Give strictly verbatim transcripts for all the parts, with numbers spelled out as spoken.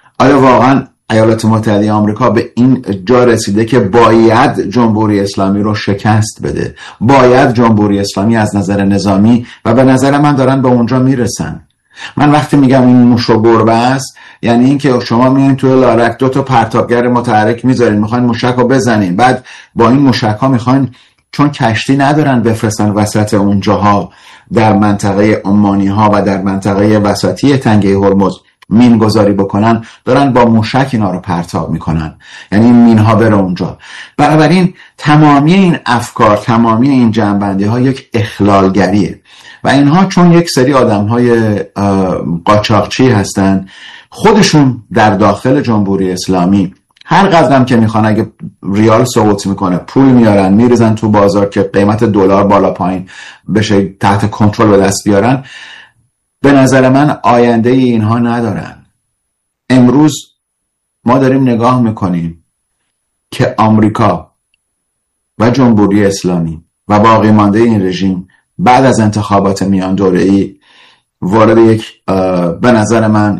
آیا واقعا ایالات متحده آمریکا به این جا رسیده که باید جمهوری اسلامی رو شکست بده؟ باید جمهوری اسلامی از نظر نظامی، و به نظر من دارن به اونجا میرسن. من وقتی میگم این موش و گربه است، یعنی این که شما میایین توی لارک دو تا پرتابگر متحرک میذارین، میخواین موشک رو بزنین، بعد با این موشک ها میخواین، چون کشتی ندارن بفرستن وسط اونجاها در منطقه عمانی ها و در منطقه وسطی تنگه هرمز مین گذاری بکنن، دارن با موشک اینا رو پرتاب میکنن، یعنی این مین ها بره اونجا. بنابراین تمامی این افکار، تمامی این جنبندی ها یک اخلالگریه و اینها چون یک سری آدم های قاچاقچی هستن، خودشون در داخل جمهوری اسلامی هر قدرم که میخوان، اگه ریال سقوط میکنه پول میارن میریزن تو بازار که قیمت دلار بالا پایین بشه، تحت کنترل به دست بیارن. به نظر من آینده اینها ندارن. امروز ما داریم نگاه میکنیم که آمریکا و جمهوری اسلامی و باقی مانده این رژیم بعد از انتخابات میان دوره‌ای وارد یک به نظر من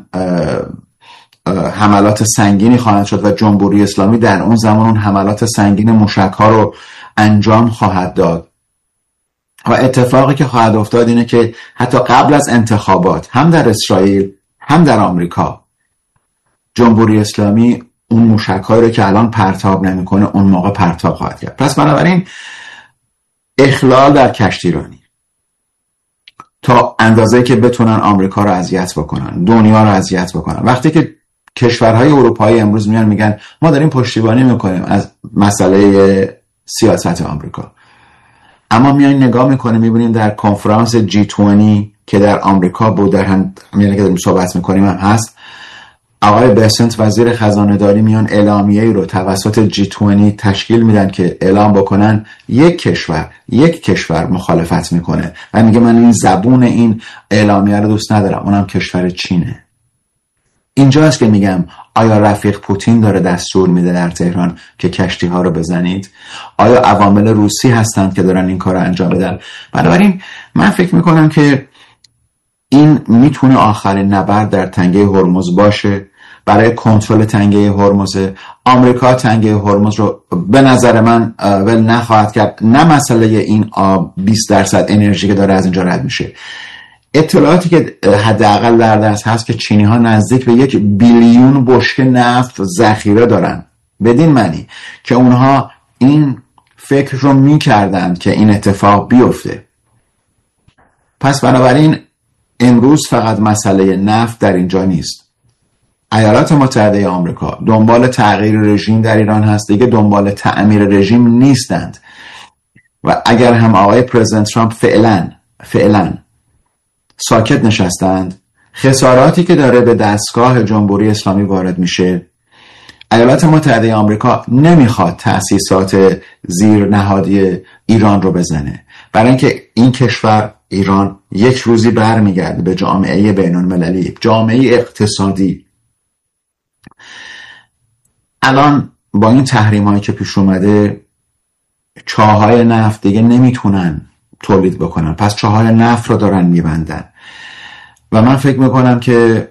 حملات سنگینی خواهد شد و جمهوری اسلامی در اون زمان اون حملات سنگین موشک ها رو انجام خواهد داد. و اتفاقی که خواهد افتاد اینه که حتی قبل از انتخابات هم در اسرائیل هم در آمریکا جمهوری اسلامی اون موشک‌هایی رو که الان پرتاب نمی‌کنه اون موقع پرتاب خواهد کرد. پس بنابراین اخلال در کشتیرانی تا اندازه‌ای که بتونن آمریکا رو اذیت بکنن، دنیا رو اذیت بکنن. وقتی که کشورهای اروپایی امروز میان میگن ما داریم پشتیبانی میکنیم از مسئله سیاست آمریکا، اما میایم نگاه میکنیم میبینیم در کنفرانس جی بیست که در آمریکا بود، در هم میانه که داریم صحبت میکنیم هم هست، آقای بسنت وزیر خزانه داری میان اعلامیه‌ای رو توسط جی بیست تشکیل میدن که اعلام بکنن یک کشور یک کشور مخالفت میکنه و میگه من این زبون این اعلامیه رو دوست ندارم، اونم کشور چینه. اینجاست که میگم آیا رفیق پوتین داره دستور میده در تهران که کشتی ها رو بزنید؟ آیا عوامل روسی هستند که دارن این کار رو انجام بدن؟ بنابراین من فکر میکنم که این میتونه آخرین نبرد در تنگه هرمز باشه برای کنترل تنگه هرمز. آمریکا تنگه هرمز رو به نظر من ول نخواهد کرد، نه مسئله این بیست درصد انرژی که داره از اینجا رد میشه. اطلاعاتی که حداقل در دست هست که چینی ها نزدیک به یک بیلیون بشکه نفت ذخیره دارن، بدین معنی که اونها این فکر رو میکردن که این اتفاق بیفته. پس بنابراین امروز فقط مسئله نفت در اینجا نیست. ایالات متحده آمریکا دنبال تغییر رژیم در ایران هست، دیگه دنبال تعمیر رژیم نیستند. و اگر هم آقای پرزیدنت ترامپ فعلا فعلا ساکت نشستند، خساراتی که داره به دستگاه جمهوری اسلامی وارد میشه، ایالات متحده آمریکا نمیخواد تأسیسات زیر نهادی ایران رو بزنه، برای اینکه این کشور ایران یک روزی برمیگرده به جامعه بین المللی، جامعه اقتصادی. الان با این تحریم هایی که پیش اومده چاهای نفت دیگه نمیتونن تولید بکنن، پس چاهای نفت رو دارن میبندن و من فکر میکنم که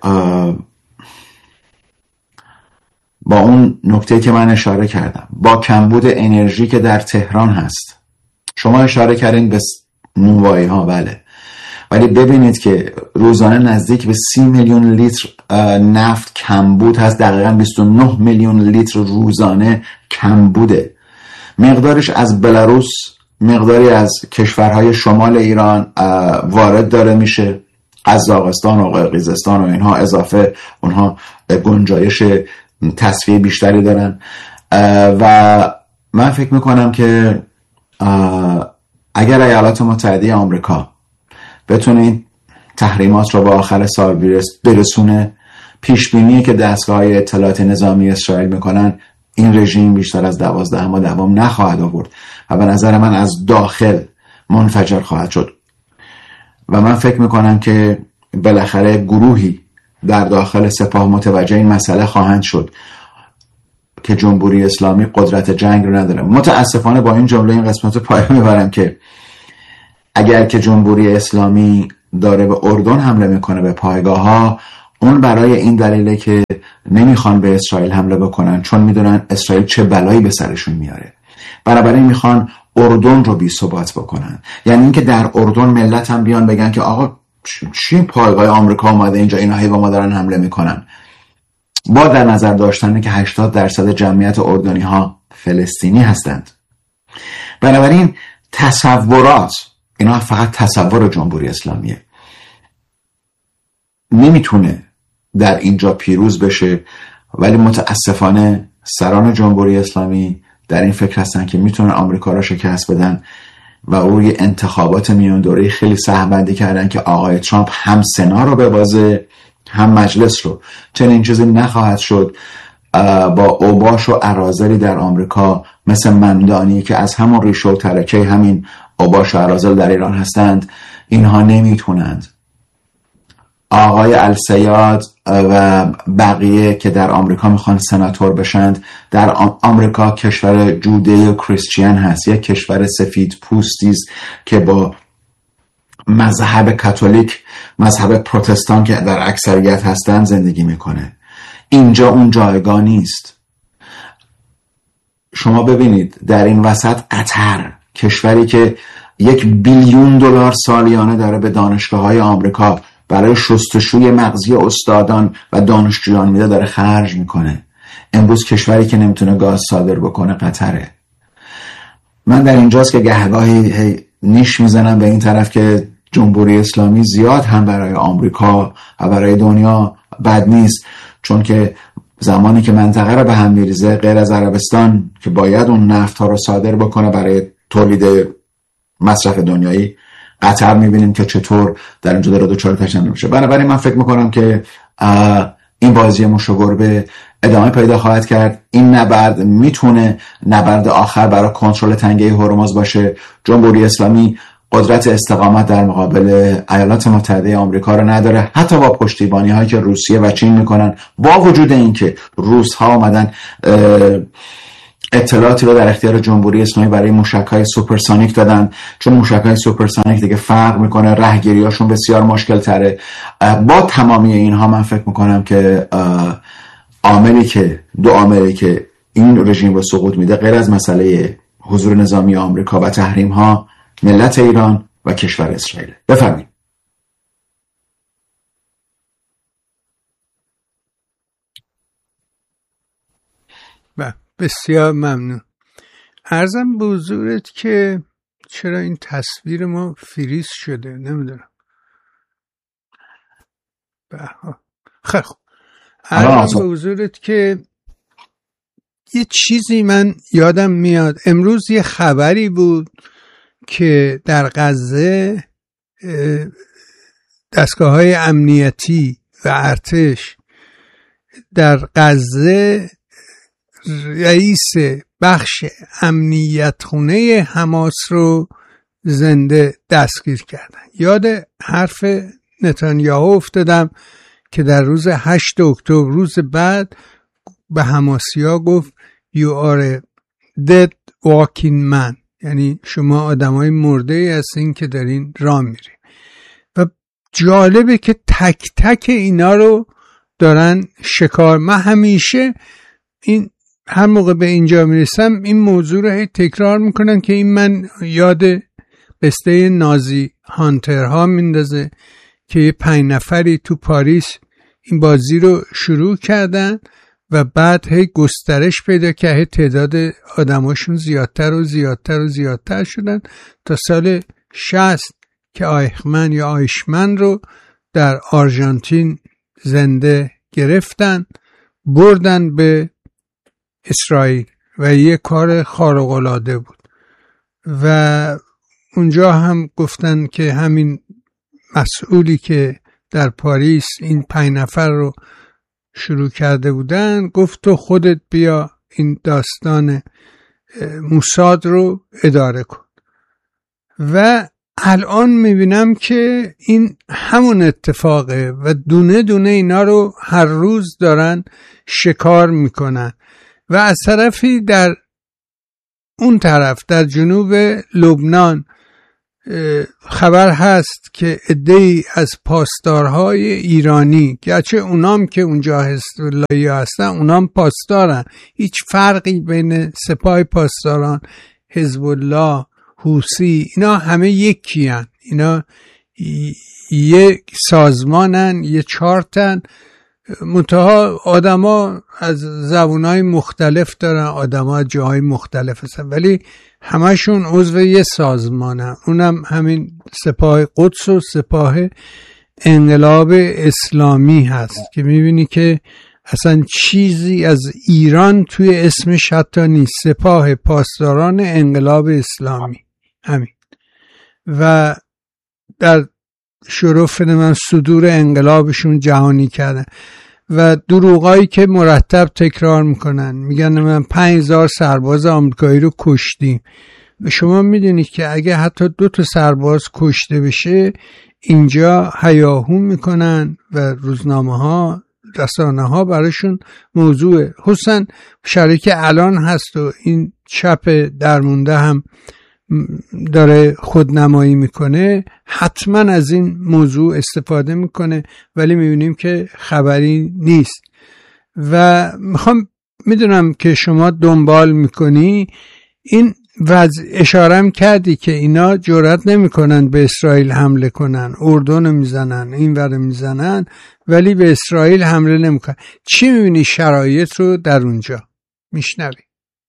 با اون نکته که من اشاره کردم، با کمبود انرژی که در تهران هست، شما اشاره کردین به نونوایی ها، بله، ولی ببینید که روزانه نزدیک به سی میلیون لیتر نفت کمبود هست، دقیقاً بیست و نه میلیون لیتر روزانه کمبوده. مقدارش از بلاروس، مقداری از کشورهای شمال ایران وارد داره میشه، قزاقستان و قرقیزستان و اینها اضافه، اونها گنجایش تصفیه بیشتری دارن و من فکر میکنم که اگر ایالات متحده آمریکا بتونه این تحریمات رو به آخر سال برسونه، پیش بینی که دستگاه‌های اطلاعات نظامی اسرائیل میکنن این رژیم بیشتر از دوازده ماه دوام نخواهد آورد و به نظر من از داخل منفجر خواهد شد و من فکر میکنم که بالاخره گروهی در داخل سپاه متوجه این مسئله خواهند شد که جمهوری اسلامی قدرت جنگ رو نداره. متاسفانه با این جمله این قسمت رو پایان میبرم که اگر که جمهوری اسلامی داره به اردن حمله میکنه، به پایگاه ها، اون برای این دلیله که نمیخوان به اسرائیل حمله بکنن چون میدونن اسرائیل چه بلایی به سرشون میاره. بنابراین میخوان اردن رو بی ثبات بکنن. یعنی اینکه در اردن ملت هم بیان بگن که آقا چی پایگاه آمریکا اومده اینجا، اینا هی به ما دارن حمله میکنن. با در نظر داشتن که هشتاد درصد جمعیت اردنی ها فلسطینی هستند. بنابراین تصورات، اینا فقط تصور جمهوری اسلامیه، نمیتونه در اینجا پیروز بشه. ولی متاسفانه سران جمهوری اسلامی در این فکر هستن که میتونن آمریکا را شکست بدن و روی انتخابات میان دوره خیلی سهم‌بندی کردن که آقای ترامپ هم سنا رو ببازه هم مجلس رو. چنین چیزی نخواهد شد. با اوباش و اراذلی در آمریکا مثل ممدانی که از همون ریشه و ترکه همین اوباش و اراذل در ایران هستند، اینها نمیتونند. آقای السیاد و بقیه که در آمریکا میخوان سناتور بشند، در آمریکا کشور جودئو کریستین هست، یک کشور سفید پوستیست که با مذهب کاتولیک، مذهب پروتستان که در اکثریت هستند زندگی میکنه. اینجا اون جایگاه نیست. شما ببینید در این وسط قطر، کشوری که یک بیلیون دلار سالیانه داره به دانشگاه‌های آمریکا برای شستشوی مغزی استادان و دانشجویان میده، داره خرج میکنه. امروز کشوری که نمیتونه گاز صادر بکنه قطره. من در اینجاست که گهگاهی نیش میزنم به این طرف که جمهوری اسلامی زیاد هم برای آمریکا و برای دنیا بد نیست، چون که زمانی که منطقه رو به هم میریزه، غیر از عربستان که باید اون نفت ها رو صادر بکنه برای تولید مصرف دنیایی، قطر میبینیم که چطور در اینجا داره دوچار تشنج میشه. بنابراین من فکر میکنم که این بازی موش و گربه ادامه پیدا خواهد کرد. این نبرد میتونه نبرد آخر برای کنترل تنگه هرمز باشه. جمهوری اسلامی قدرت استقامت در مقابل ایالات متحده آمریکا رو نداره، حتی با پشتیبانی هایی که روسیه و چین میکنن. با وجود اینکه روس ها اومدن اطلاعاتی رو در اختیار جمهوری اسلامی برای موشک‌های سوپرسونیک دادن، چون موشک‌های سوپرسونیک دیگه فرق میکنه، راهگیری‌هاشون بسیار مشکل تره. با تمامی اینها من فکر میکنم که عاملی که دو عاملی که این رژیم رو سقوط میده، غیر از مسئله حضور نظامی آمریکا و تحریم‌ها، ملت ایران و کشور اسرائیل. بفرمایید. بسیار ممنون. عرضم به حضورت که چرا این تصویر ما فریز شده نمیدونم. خیلی خوب. عرضم به حضورت که یه چیزی من یادم میاد. امروز یه خبری بود که در غزه دستگاه‌های امنیتی و ارتش در غزه رئیس بخش امنیت خونه حماس رو زنده دستگیر کردن. یاد حرف نتانیاهو افتادم که در روز هشت اکتبر، روز بعد، به حماسیا گفت You are a dead walking man، یعنی شما آدمای مرده هستین که دارین راه میرین. و جالبه که تک تک اینا رو دارن شکار. من همیشه این هر موقع به اینجا میرسم این موضوع رو هی تکرار میکنن که این من یاد قصه نازی هانترها میندازه که یه پنج نفری تو پاریس این بازی رو شروع کردن و بعد هی گسترش پیدا که تعداد آدماشون زیادتر و زیادتر و زیادتر شدن تا سال شصت که آیخمن یا آیشمن رو در آرژانتین زنده گرفتن، بردن به اسرائیل و یه کار خارق‌العاده بود. و اونجا هم گفتن که همین مسئولی که در پاریس این پنج نفر رو شروع کرده بودن گفت تو خودت بیا این داستان موساد رو اداره کن. و الان میبینم که این همون اتفاقه و دونه دونه اینا رو هر روز دارن شکار میکنن. و از طرفی در اون طرف در جنوب لبنان خبر هست که عده‌ای از پاسدارهای ایرانی، گرچه اونام که اونجا حزب‌اللهی هستن اونام پاسدارن، هیچ فرقی بین سپاه پاسداران، حزب الله، حوثی، اینا همه یکی هن. اینا یک سازمانن، یه چارتن، منتها آدما از زبونهای مختلف دارن، آدما از جاهای مختلف هستن، ولی همشون عضو یه سازمانن، اونم همین سپاه قدس و سپاه انقلاب اسلامی هست که میبینی که اصلا چیزی از ایران توی اسمش حتی نیست، سپاه پاسداران انقلاب اسلامی همین. و در شرف من صدور انقلابشون جهانی کردن و دروغایی که مرتب تکرار میکنن، میگن من پنج هزار سرباز آمریکایی رو کشتیم. و شما میدونید که اگه حتی دو تا سرباز کشته بشه اینجا هیاهو میکنن و روزنامه ها، رسانه ها براشون موضوعه. حسن شریک الان هست و این چپ درمونده هم داره خودنمایی میکنه، حتما از این موضوع استفاده میکنه، ولی میبینیم که خبری نیست. و میخوام، میدونم که شما دنبال میکنی این وضع، اشارم کردی که اینا جرئت نمیکنن به اسرائیل حمله کنن، اردن میزنن، این ور میزنن، ولی به اسرائیل حمله نمیکنن. چی میبینی شرایط رو در اونجا؟ میشنوی؟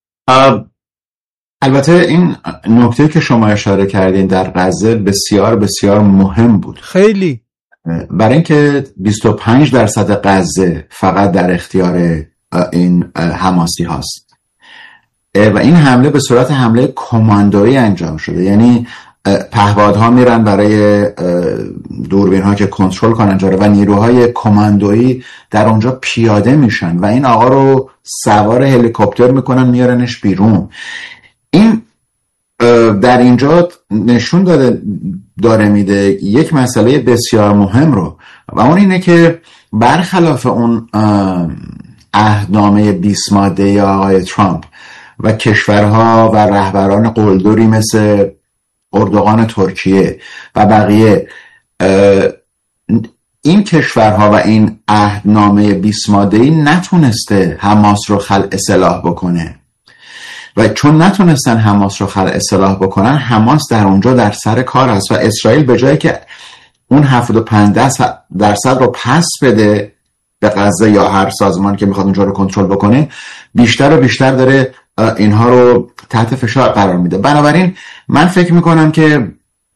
البته این نکته که شما اشاره کردین در غزه بسیار بسیار مهم بود، خیلی، برای اینکه بیست و پنج درصد غزه فقط در اختیار این حماسی هاست و این حمله به صورت حمله کماندویی انجام شده. یعنی پهپادها میرن برای دوربین ها که کنترل کنن جا رو و نیروهای کماندویی در اونجا پیاده میشن و این آقا رو سوار هلیکوپتر میکنن میارنش بیرون. این در اینجا نشون داده داره میده یک مسئله بسیار مهم رو، و اون اینه که برخلاف اون عهدنامه بیست ماده آقای ترامپ و کشورها و رهبران قلدری مثل اردوغان ترکیه و بقیه، این کشورها و این عهدنامه بیست ماده‌ای نتونسته حماس رو خلع سلاح بکنه و چون نتونستن حماس رو خلع سلاح بکنن، حماس در اونجا در سر کار است و اسرائیل به جایی که اون هفتاد و پنج درصد رو پس بده به غزه یا هر سازمان که میخواد اونجا رو کنترل بکنه، بیشتر و بیشتر داره اینها رو تحت فشار قرار میده. بنابراین من فکر میکنم که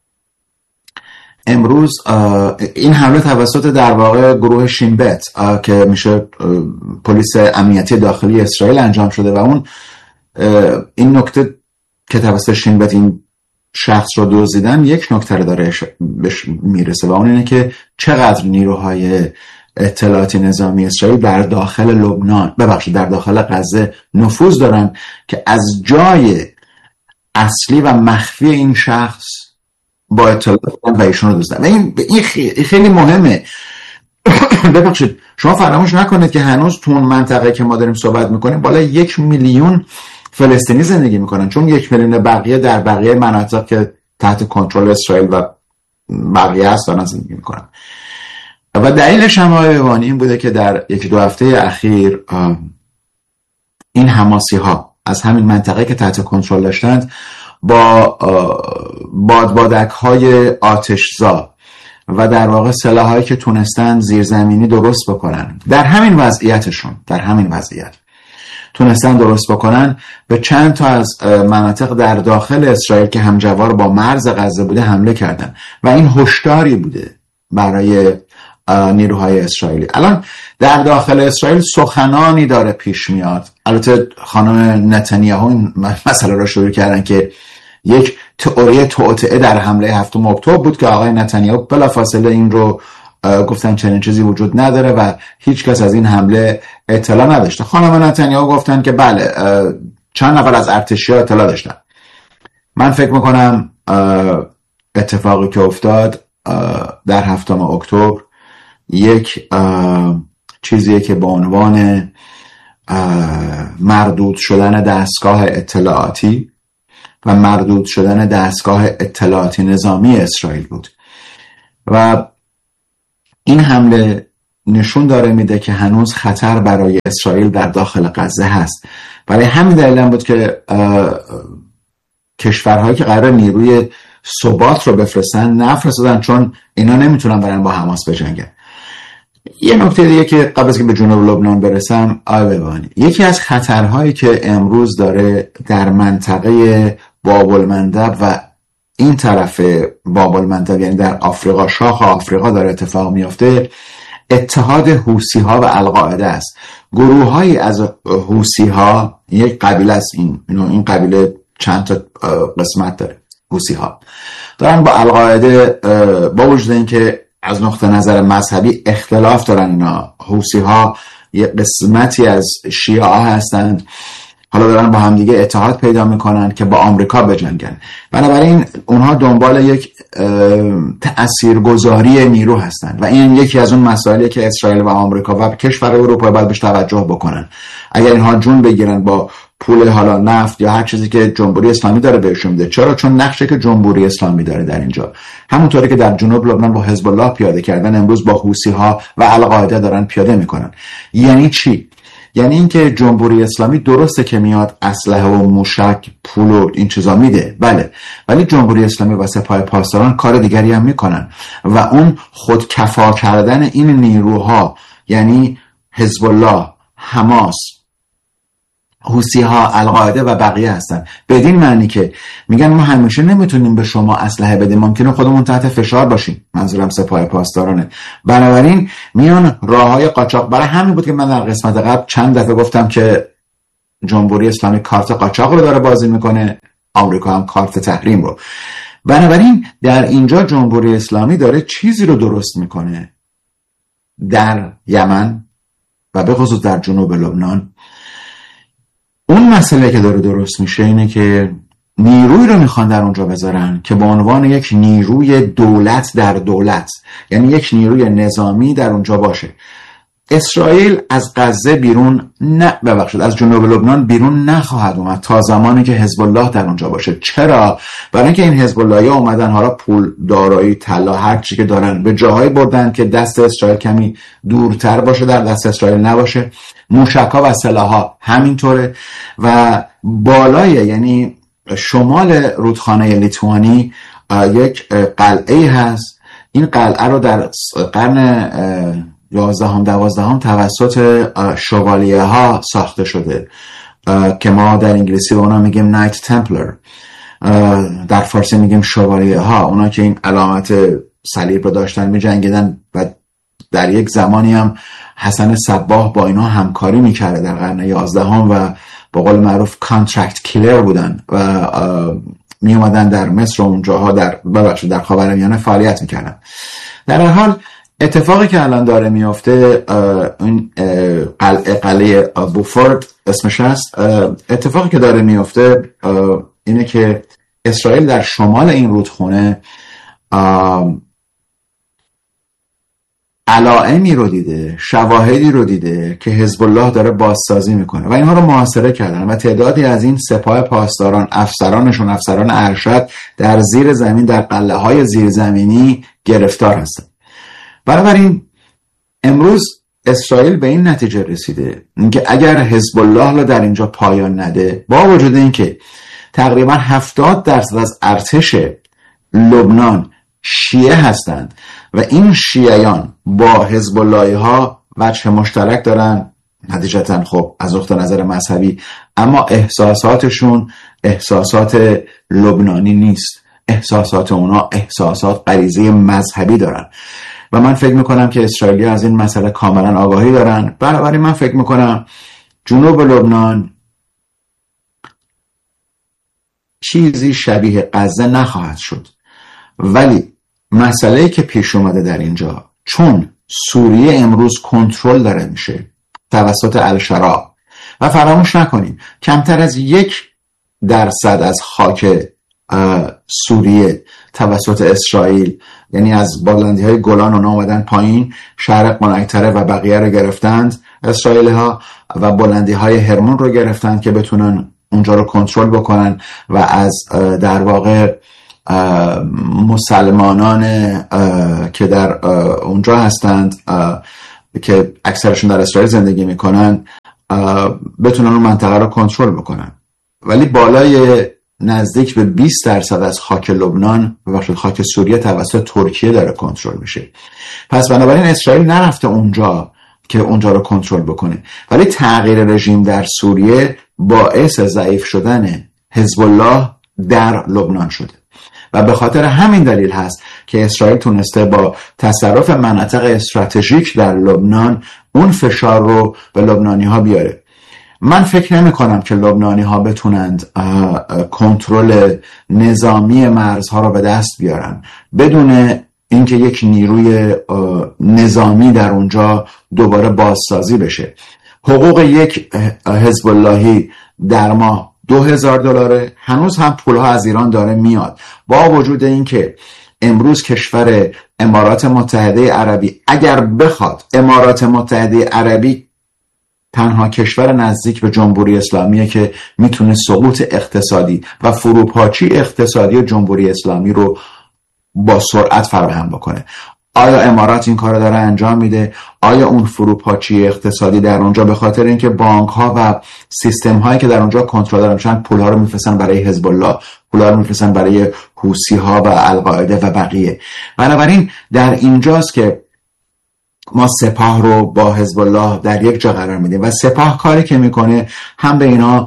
امروز این حمله توسط در واقع گروه شین بت که میشه پلیس امنیتی داخلی اسرائیل انجام شده و اون این نکته که توسط شین بت این شخص رو دزدیدن یک نکته رو داره بهش میرسه و اون اینه که چقدر نیروهای اطلاعاتی نظامی اسرائیل در داخل لبنان ببخشید در داخل غزه نفوذ دارن که از جای اصلی و مخفی این شخص با اطلاعات و ایشون رو دزدن. این این خیلی مهمه. ببخشید شما فراموش نکنید که هنوز تو اون منطقه که ما داریم صحبت میکنیم بالا یک میلیون فلسطینی زندگی میکنن، چون یک میلیون بقیه در بقیه مناطق که تحت کنترل اسرائیل و بقیه هست دارن زندگی میکنن. و دلیلش هم آیوانی این بوده که در یک دو هفته اخیر این حماسی ها از همین منطقه که تحت کنترل داشتند با بادبادک های آتشزا و در واقع سلاحایی که تونستن زیرزمینی درست بکنن در همین وضعیتشون در همین وضعیت تونستن درست بکنن به چند تا از مناطق در داخل اسرائیل که همجوار با مرز غزه بوده حمله کردن و این هشداری بوده برای نیروهای اسرائیلی. الان در داخل اسرائیل سخنانی داره پیش میاد. البته خانم نتانیاهو این مسئله رو شروع کردن که یک تئوری توطئه در حمله هفتم اکتبر بود که آقای نتانیاهو بلافاصله این رو گفتن چنین چیزی وجود نداره و هیچ کس از این حمله اطلاع نداشته. خانم نتانیاهو گفتن که بله چند نفر از ارتشی‌ها اطلاع داشتن. من فکر میکنم اتفاقی که افتاد در هفتم اکتبر یک چیزیه که به عنوان مردود شدن دستگاه اطلاعاتی و مردود شدن دستگاه اطلاعاتی نظامی اسرائیل بود. و این حمله نشون داره میده که هنوز خطر برای اسرائیل در داخل غزه هست. برای همین دلیل هم بود که کشورهایی که قرار نیروی ثبات رو بفرستن نفرستادن، چون اینا نمیتونن برن با حماس بجنگن. یه نکته دیگه که قبل از که به جنوب لبنان برسم آی ببانی، یکی از خطرهایی که امروز داره در منطقه باب المندب و این طرف باب المندب، یعنی در آفریقا، شاخ آفریقا داره اتفاق میفته، اتحاد حوثی ها و القاعده است. گروه هایی از حوثی ها، یک قبیله است، این این قبیله چند تا قسمت داره، حوثی ها دارن با القاعده، با وجود اینکه از نقطه نظر مذهبی اختلاف دارن، اینا حوثی ها یه قسمتی از شیعه ها هستند، حالا دارن با همدیگه اتحاد پیدا میکنن که با آمریکا بجنگن. بنابراین اونها دنبال یک تأثیرگذاری نیرو هستن و این یکی از اون مسائلی که اسرائیل و آمریکا و کشور اروپا باید بهش توجه بکنن. اگر اینها جون بگیرن با پول حالا نفت یا هر چیزی که جمهوری اسلامی داره بهشون میده، چرا؟ چون نقشه که جمهوری اسلامی داره در اینجا، همونطوری که در جنوب لبنان با حزب الله پیاده کردن، امروز با حوثی ها و القاعده دارن پیاده میکنن. یعنی چی؟ یعنی اینکه جمهوری اسلامی درسته که میاد اسلحه و موشک، پول و این چیزا میده، بله، ولی جمهوری اسلامی و سپاه پاسداران کار دیگری هم میکنن و اون خودکفا کردن این نیروها، یعنی حزب الله، حماس، حوثی ها، القاعده و بقیه هستن. بدین معنی که میگن ما همیشه نمیتونیم به شما اسلحه بدیم، ممکنه خودمون تحت فشار باشیم، منظورم سپاه پاسدارانه. بنابراین میان راههای قاچاق. برای همین بود که من در قسمت قبل چند دفعه گفتم که جمهوری اسلامی کارت قاچاق رو داره بازی میکنه، آمریکا هم کارت تحریم رو. بنابراین در اینجا جمهوری اسلامی داره چیزی رو درست میکنه در یمن و به خصوص در جنوب لبنان. اون مسئله که داره درست میشه اینه که نیروی رو میخوان در اونجا بذارن که به عنوان یک نیروی دولت در دولت، یعنی یک نیروی نظامی در اونجا باشه. اسرائیل از غزه بیرون نه ببخشید از جنوب لبنان بیرون نخواهد اومد تا زمانی که حزب الله در اونجا باشه. چرا؟ برای اینکه این حزب الله‌ای اومدن حالا پول، دارایی، طلا، هر چی که دارن به جاهایی بردن که دست اسرائیل کمی دورتر باشه، در دست اسرائیل نباشه. موشک‌ها و سلاح‌ها همینطوره و بالای، یعنی شمال رودخانه لیتوانی یک قلعه هست. این قلعه رو در قرن یازدهم دوازدهم توسط شوالیه ها ساخته شده که ما در انگلیسی به اونا میگیم نایت تمپلر، در فارسی میگیم شوالیه ها. اونا که این علامت صلیب رو داشتن میجنگیدن و در یک زمانی هم حسن صباح با اینا همکاری میکرده در قرن یازدهم و با قول معروف کانترکت کیلر بودن و می اومدن در مصر و اونجاها در ببخشید در خاورمیانه فعالیت میکردن. در هر حال اتفاقی که الان داره میفته، این قلعه قلعه بوفورد اسمش هست، اتفاقی که داره میفته اینه که اسرائیل در شمال این رودخونه علائمی رو دیده، شواهدی رو دیده که حزب الله داره بازسازی میکنه و اینها رو محاصره کردن و تعدادی از این سپاه پاسداران، افسرانشون، افسران ارشد در زیر زمین، در قلعه های زیرزمینی گرفتار هستن. بنابراین امروز اسرائیل به این نتیجه رسیده که اگر حزب الله رو در اینجا پایان نده، با وجود اینکه تقریبا هفتاد درصد از ارتش لبنان شیعه هستند و این شیعیان با حزب اللهی ها وجه مشترک دارن، نتیجتا خب از نقطه نظر مذهبی، اما احساساتشون احساسات لبنانی نیست، احساسات اونا احساسات غریزه مذهبی دارن و من فکر میکنم که اسرائیلی از این مسئله کاملا آگاهی دارن. بنابراین من فکر میکنم جنوب لبنان چیزی شبیه غزه نخواهد شد، ولی مسئله‌ای که پیش اومده در اینجا، چون سوریه امروز کنترل داره میشه توسط الشرا و فراموش نکنیم کمتر از یک درصد از خاک سوریه توسط اسرائیل، یعنی از بلندی های گولان اونا اومدن پایین، شهر قنیطره و بقیه رو گرفتند اسرائیل ها و بلندی های هرمون رو گرفتند که بتونن اونجا رو کنترل بکنن و از در واقع مسلمانان که در اونجا هستند که اکثرشون در اسرائیل زندگی میکنن بتونن اون منطقه رو کنترل بکنن. ولی بالای نزدیک به بیست درصد از خاک لبنان و بخش خاک سوریه توسط ترکیه داره کنترل میشه. پس بنابراین اسرائیل نرفته اونجا که اونجا رو کنترل بکنه، ولی تغییر رژیم در سوریه باعث ضعیف شدن حزب الله در لبنان شده و به خاطر همین دلیل هست که اسرائیل تونسته با تصرف مناطق استراتژیک در لبنان اون فشار رو به لبنانی ها بیاره. من فکر نمی کنم که لبنانی ها بتونند کنترل نظامی مرزها رو به دست بیارن بدون اینکه یک نیروی نظامی در اونجا دوباره بازسازی بشه. حقوق یک حزب اللهی در ماه دو هزار دلاره، هنوز هم پولها از ایران داره میاد، با وجود اینکه امروز کشور امارات متحده عربی اگر بخواد، امارات متحده عربی تنها کشور نزدیک به جمهوری اسلامیه که میتونه سقوط اقتصادی و فروپاشی اقتصادی جمهوری اسلامی رو با سرعت فراهم بکنه. آیا امارات این کار رو داره انجام میده؟ آیا اون فروپاشی اقتصادی در اونجا به خاطر اینکه بانک ها و سیستم هایی که در اونجا کنترل میشن پول ها رو میفرستن برای حزب الله، پول ها رو میفرستن برای حوثی ها و القاعده و بقیه. بنابراین در اینجاست که ما سپاه رو با حزب الله در یک جا قرار میدیم و سپاه کاری که میکنه هم به اینا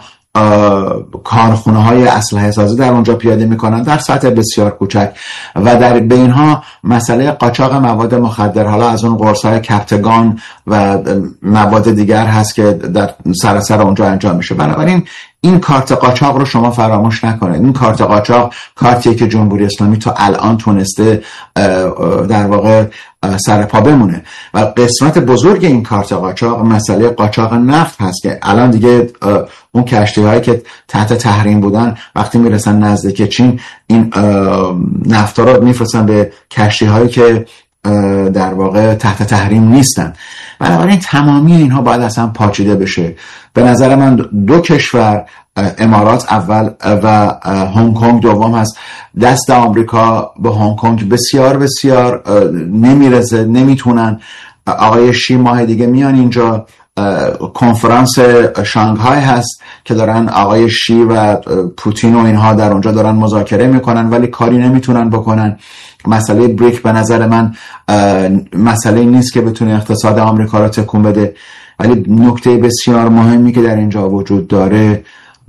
کارخونه های اسلحه سازی در اونجا پیاده میکنن در سطح بسیار کوچک و در به اینها مسئله قاچاق مواد مخدر، حالا از اون قرص های کپتگان و مواد دیگر هست که در سراسر اونجا انجام میشه. بنابراین این کارت قاچاق رو شما فراموش نکنید. این کارت قاچاق کارتیه که جمهوری اسلامی تا الان تونسته در واقع سر پا بمونه و قسمت بزرگ این کارت قاچاق مسئله قاچاق نفت هست که الان دیگه اون کشتی هایی که تحت تحریم بودن وقتی میرسن نزدیک چین این نفت رو میفرستن به کشتی هایی که در واقع تحت تحریم نیستن. بنابراین تمامی اینها باید اصلا پاچیده بشه. به نظر من دو کشور، امارات اول و هنگ کنگ دوم هست، دست آمریکا به هنگ کنگ بسیار بسیار نمیرسه، نمیتونن. آقای شی ماه دیگه میان اینجا، کنفرانس شانگهای هست که دارن آقای شی و پوتین و اینها در اونجا دارن مذاکره میکنن ولی کاری نمیتونن بکنن. مسئله بریک به نظر من مسئله نیست که بتونه اقتصاد آمریکا را تکون بده، ولی نکته بسیار مهمی که در اینجا وجود داره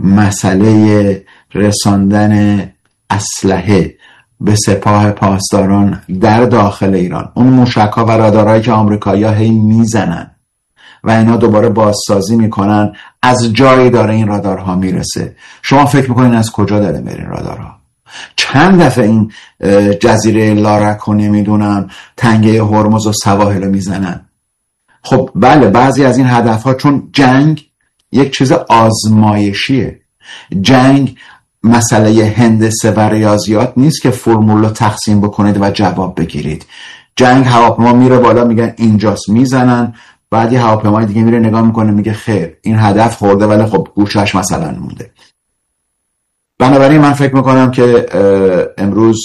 مسئله رساندن اسلحه به سپاه پاسداران در داخل ایران. اون موشک‌ها و رادارهایی که آمریکایی‌ها هی میزنن و اینا دوباره بازسازی میکنن، از جایی داره این رادارها میرسه. شما فکر میکنین از کجا داره میره این رادارها؟ چند دفعه این جزیره لارک و نمیدونم تنگه هرمز و سواحل رو میزنن. خب بله، بعضی از این هدفها چون جنگ یک چیز آزمایشیه، جنگ مسئله هندسه و ریاضیات نیست که فرمول رو تقسیم بکنید و جواب بگیرید. جنگ هواپیما میره بالا میگن اینجاست میزنن، بعد یه هواپیمای دیگه میره نگاه میکنه میگه خیر این هدف خورده ولی خب گوشش مثلا مونده. بنابراین من فکر میکنم که امروز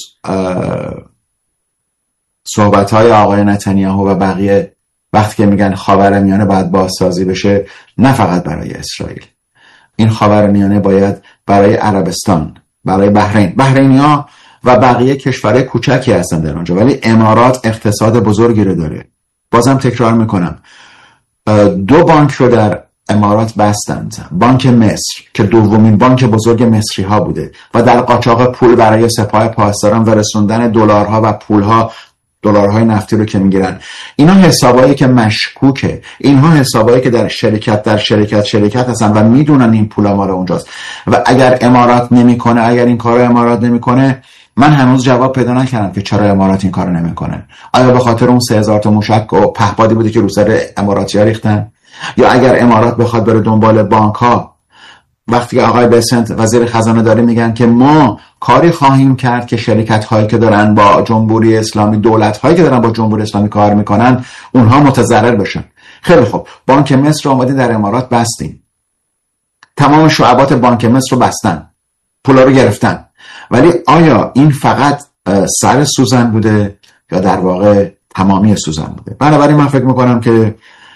صحبت‌های آقای نتانیاهو و بقیه وقتی که میگن خاورمیانه باید بازسازی بشه، نه فقط برای اسرائیل، این خاورمیانه باید برای عربستان، برای بحرین، بحرینی‌ها و بقیه کشورهای کوچکی هستن در اونجا، ولی امارات اقتصاد بزرگی رو داره. بازم تکرار میکنم، دو بانک رو در امارات بستند. بانک مصر که دومین بانک بزرگ مصری ها بوده و در قاچاق پول برای سپاه پاسداران و رسوندن دلارها و پولها، دلارهای نفتی رو که میگیرن، اینا حسابایی که مشکوکه، اینها حسابایی که در شرکت در شرکت شرکت هستن و میدونن این پولا مال اونجاست و اگر امارات نمیکنه، اگر این کارو امارات نمیکنه، من هنوز جواب پیدا نکردم که چرا امارات این کارو نمیکنه. آیا به خاطر اون سه هزار تا موشک و پهپادی بوده که رو سر اماراتی‌ها ریختن؟ یا اگر امارات بخواد بره دنبال بانک ها، وقتی که آقای بسنت وزیر خزانه داره میگن که ما کاری خواهیم کرد که شرکت هایی که دارن با جمهوری اسلامی، دولت هایی که دارن با جمهوری اسلامی کار میکنن اونها متضرر بشن. خیلی خوب، بانک مصر رو اومدین در امارات بستین، تمام شعبات بانک مصر رو بستن، پولا رو گرفتن. ولی آیا این فقط سر سوزن بوده یا در واقع تمامی سوزن بوده؟ بنابراین من فکر میکنم که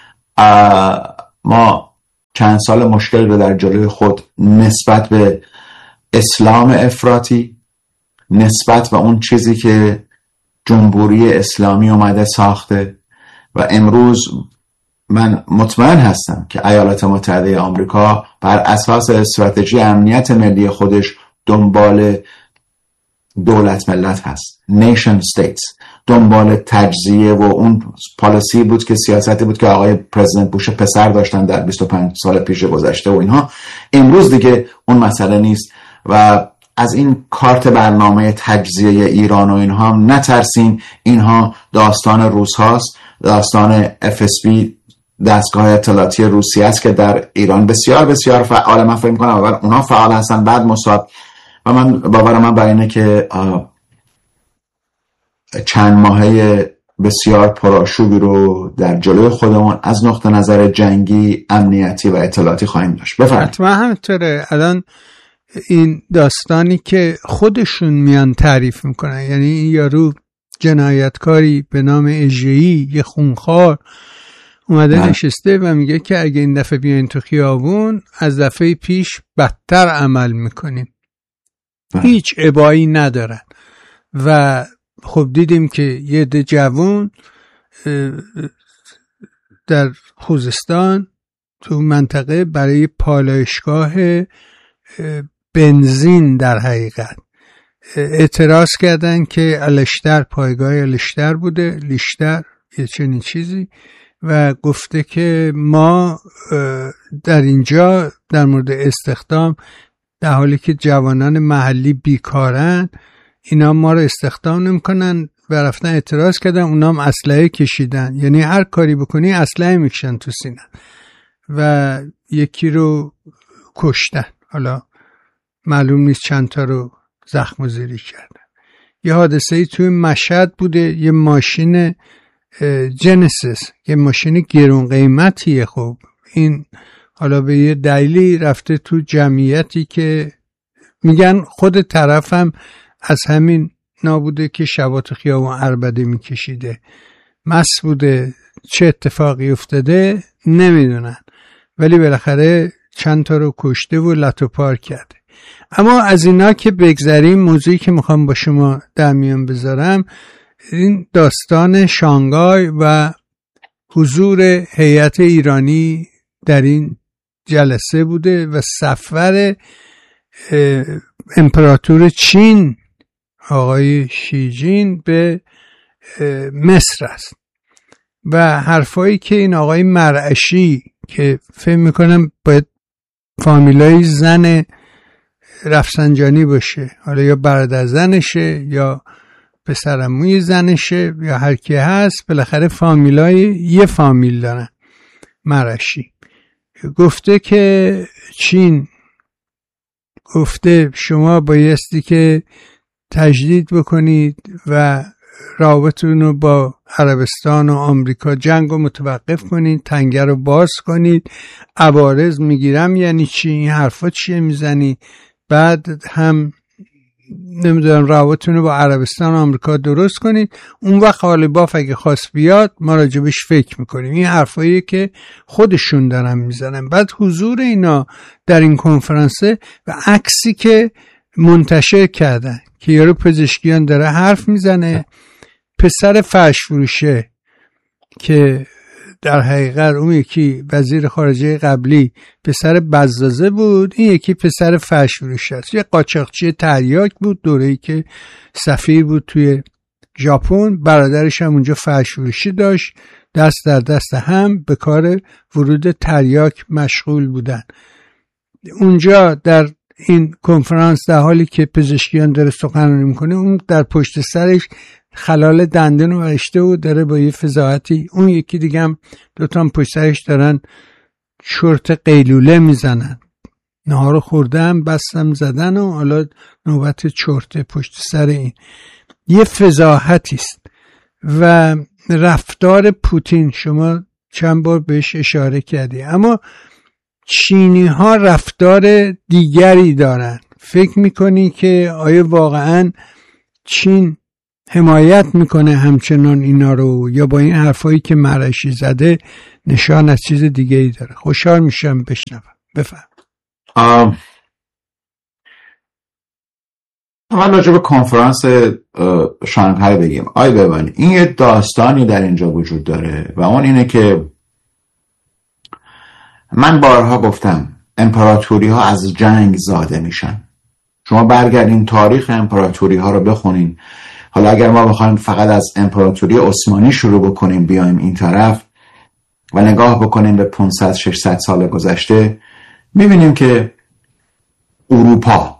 ما چند سال مشکل رو در جلوی خود نسبت به اسلام افراطی، نسبت به اون چیزی که جمهوری اسلامی اومده ساخته و امروز من مطمئن هستم که ایالات متحده آمریکا بر اساس استراتژی امنیت ملی خودش دنبال دولت ملت هست، nation states، دنبال تجزیه و اون پالیسی بود که سیاستی بود که آقای پرزیدنت بوش پسر داشتن در بیست و پنج سال پیش گذشته و اینها. امروز دیگه اون مسئله نیست و از این کارت برنامه تجزیه ایران و اینها هم نترسین. اینها داستان روس هاست، داستان اف اس بی، دستگاه اطلاعاتی روسیه است که در ایران بسیار بسیار فعال. من فکر می‌کنم اول اونها فعال هستن بعد موساد. و من باور من بر اینه که چند ماهه بسیار پرآشوبی رو در جلوی خودمون از نقطه نظر جنگی، امنیتی و اطلاعاتی خواهیم داشت. بفرمایید. حتما همینطوره. الان این داستانی که خودشون میان تعریف میکنن، یعنی این یارو جنایتکاری به نام اژه‌ای، یه خونخوار اومده نه. نشسته و میگه که اگه این دفعه بیاین تو خیابون از دفعه پیش بدتر عمل میکنیم. نه. هیچ ابایی ندارن. و خب دیدیم که یه عده جوون در خوزستان تو منطقه برای پالایشگاه بنزین در حقیقت اعتراض کردن که الشتر، پایگاه الشتر بوده، لیشتر یه چنین چیزی، و گفته که ما در اینجا در مورد استخدام، در حالی که جوانان محلی بیکارن، اینا ما رو استخدام نمی‌کنن و رفتن اعتراض کردن. اونا هم اسلحه کشیدن، یعنی هر کاری بکنی اسلحه میکشن تو سینه، و یکی رو کشتن. حالا معلوم نیست چند تا رو زخم و زیری کردن. یه حادثه‌ای توی مشهد بوده، یه ماشین جنسیس، یه ماشین گرون قیمتیه. خب این حالا به یه دلیلی رفته تو جمعیتی که میگن خود طرفم از همین نابوده که شبات خیابون عربده میکشیده، مست بوده، چه اتفاقی افتاده نمیدونن، ولی بالاخره چند تا رو کشته و لتو پار کرده. اما از اینا که بگذریم، موضوعی که میخوام با شما در میان بذارم این داستان شانگهای و حضور هیئت ایرانی در این جلسه بوده و سفر امپراتور چین آقای شی جین به مصر است و حرفایی که این آقای مرعشی که فهم میکنم باید فامیلای زن رفسنجانی باشه، حالا یا برادر زنشه یا پسرعموی زنشه یا هر کی هست، بالاخره فامیلای یه فامیل دارن. مرعشی گفته که چین گفته شما بایستی که تجدید بکنید و رابطتون رو با عربستان و آمریکا، جنگ رو متوقف کنید، تنگه رو باز کنید. عوارض میگیرم یعنی چی؟ این حرفا چیه میزنی؟ بعد هم نمیدونم رابطتون رو با عربستان و آمریکا درست کنید، اون وقت غالباف اگه خواست بیاد ما راجبش فکر میکنیم. این حرفاییه که خودشون دارن میزنن. بعد حضور اینا در این کنفرانسه و عکسی که منتشر کردن که یارو پزشکیان داره حرف میزنه، پسر فرش فروشه که در حقیقت اون یکی وزیر خارجه قبلی پسر بزازه بود، این یکی پسر فرش فروشه است. یه قاچاقچی تریاک بود دوره‌ای که سفیر بود توی ژاپن، برادرش هم اونجا فرش فروشی داشت، دست در دست هم به کار ورود تریاک مشغول بودن. اونجا در این کنفرانس در حالی که پزشکیان داره سخنرانی میکنه، اون در پشت سرش خلال دندون رو ورشته و داره با یه فضاحتی، اون یکی دیگه هم دوتا پشت سرش دارن چرت قیلوله میزنن، نهار خوردن بستم زدن و حالا نوبت چرت پشت سر این. یه فضاحتی است. و رفتار پوتین شما چند بار بهش اشاره کردی، اما چینی ها رفتار دیگری دارن. فکر میکنی که آیا واقعا چین حمایت میکنه همچنان اینا رو، یا با این حرفایی که مرشی زده نشان از چیز دیگه ای داره؟ خوشحال میشم بشنوم. بفهم. اول راجع به کنفرانس شانگهای بگیم. آی ببینید، این یه داستانی در اینجا وجود داره و اون اینه که من بارها گفتم امپراتوری ها از جنگ زاده میشن. شما برگردین تاریخ امپراتوری ها رو بخونین. حالا اگر ما بخوایم فقط از امپراتوری عثمانی شروع بکنیم بیایم این طرف و نگاه بکنیم به پانصد ششصد سال گذشته، میبینیم که اروپا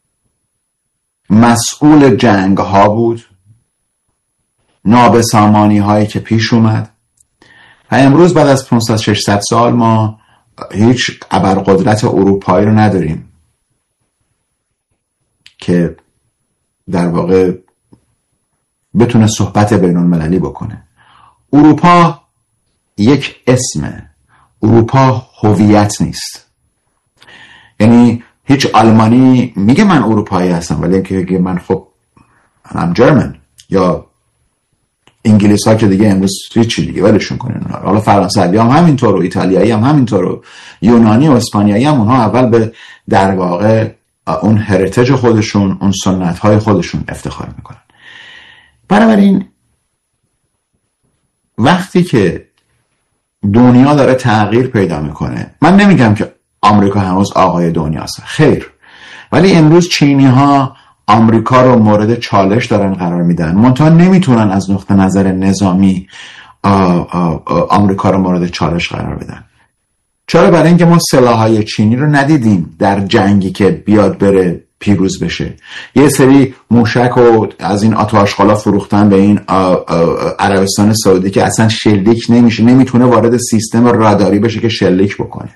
مسئول جنگ ها بود، نابسامانی هایی که پیش اومد و امروز بعد از پانصد ششصد سال ما هیچ ابرقدرت اروپایی رو نداریم که در واقع بتونه صحبت بین المللی بکنه. اروپا یک اسمه، اروپا هویت نیست. یعنی هیچ آلمانی میگه من اروپایی هستم ولی اینکه من خب I'm German، یا انگلیس ها که دیگه امروز هیچی دیگه ولشون کنین. حالا فرانسوی هم همینطور و ایتالیایی هم همینطور و یونانی و اسپانیایی هم، اونها اول به در واقع اون هریتیج خودشون، اون سنت های خودشون افتخار میکنن. بنابراین وقتی که دنیا داره تغییر پیدا میکنه، من نمیگم که آمریکا هنوز آقای دنیاست، خیر، ولی امروز چینی ها آمریکا رو مورد چالش دارن قرار میدن، منتها نمیتونن از نقطه نظر نظامی آ آ آ آمریکا رو مورد چالش قرار بدن. چرا؟ برای اینکه ما سلاح‌های چینی رو ندیدیم در جنگی که بیاد بره پیروز بشه. یه سری موشک و از این آتش‌خالا فروختن به این عربستان سعودی که اصلا شلیک نمیشه، نمیتونه وارد سیستم راداری بشه که شلیک بکنه.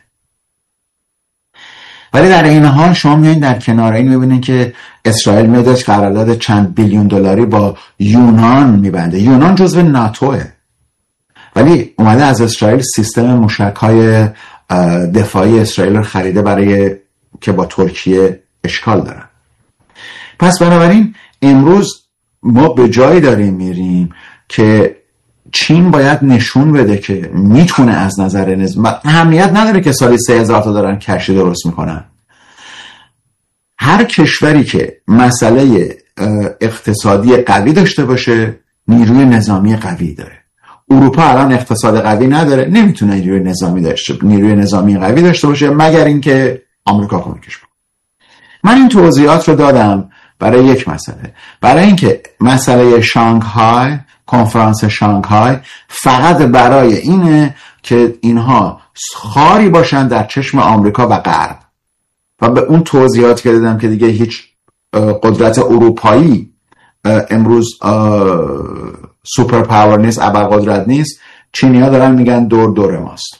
ولی در این حال شما میایین در کنار این میبینین که اسرائیل میاد قرارداد چند بیلیون دلاری با یونان میبنده. یونان جزو ناتوه، ولی اومده از اسرائیل سیستم موشک‌های دفاعی اسرائیل رو خریده برای که با ترکیه اشکال دارن. پس بنابراین امروز ما به جایی داریم میریم که چین باید نشون بده که میتونه از نظر نظم، اهمیت نداره که سالی سه هزار تا دارن کشتی درست میکنن. هر کشوری که مسئله اقتصادی قوی داشته باشه نیروی نظامی قوی داره. اروپا الان اقتصاد قوی نداره، نمیتونه نیروی نظامی داشته نیروی نظامی قوی داشته باشه مگر اینکه آمریکا کمکش کنه. من این توضیحات رو دادم برای یک مسئله، برای اینکه مسئله شانگهای، کنفرانس شانگهای فقط برای اینه که اینها خاری باشن در چشم آمریکا و غرب و به اون توضیحات که دادم که دیگه هیچ قدرت اروپایی امروز سوپر پاور نیست، ابرقدرت نیست. چینی‌ها دارن میگن دور دور ماست.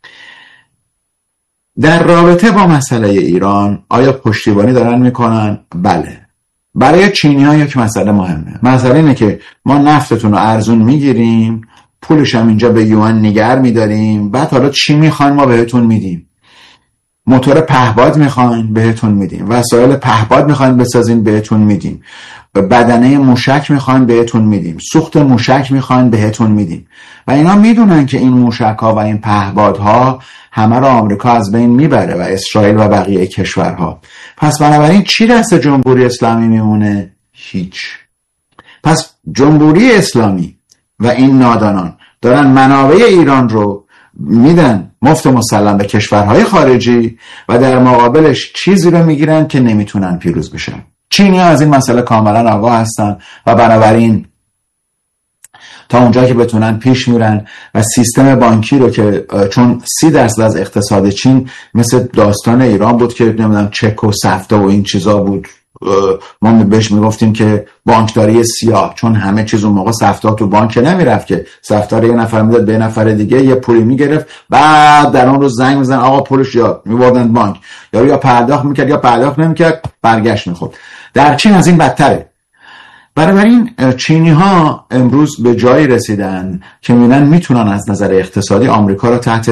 در رابطه با مسئله ایران آیا پشتیبانی دارن میکنن؟ بله. برای چینی‌ها یک مسئله مهمه. مسئله اینه که ما نفتتون رو ارزون میگیریم، پولش هم اینجا به یوان نگر میداریم، بعد حالا چی میخواین ما بهتون میدیم. موتور پهپاد میخواین بهتون میدیم، وسایل پهپاد میخواین بسازین بهتون میدیم، بدنه موشک میخواین بهتون میدیم، سوخت موشک میخواین بهتون میدیم. و اینا میدونن که این موشک ها و این پهپادها همه رو آمریکا از بین میبره و اسرائیل و بقیه کشورها. پس بنابراین چی دست جمهوری اسلامی میمونه؟ هیچ. پس جمهوری اسلامی و این نادانان دارن منابع ایران رو میدن مفت و مسلم به کشورهای خارجی و در مقابلش چیزی رو میگیرن که نمیتونن پیروز بشن. چینی ها از این مسئله کاملا آگاه هستن و بنابراین تا اونجا که بتونن پیش میرن و سیستم بانکی رو که چون سی درصد از اقتصاد چین مثل داستان ایران بود که نمیدونم چک و سفته و این چیزا بود، ما بهش میگفتیم که بانکداری سیاه، چون همه چیز اون موقع سفته تو بانک نمیرفت که سفته رو یه نفر میداد به نفر دیگه یه پولی میگرفت، بعد در اون روز زنگ میزنن آقا پولش یا میبردن بانک، یا یا پرداخت میکرد یا پرداخت نمیکرد برگشت میخورد. در چین از این بدتره. بنابراین چینی ها امروز به جایی رسیدن که میبینن میتونن از نظر اقتصادی آمریکا رو تحت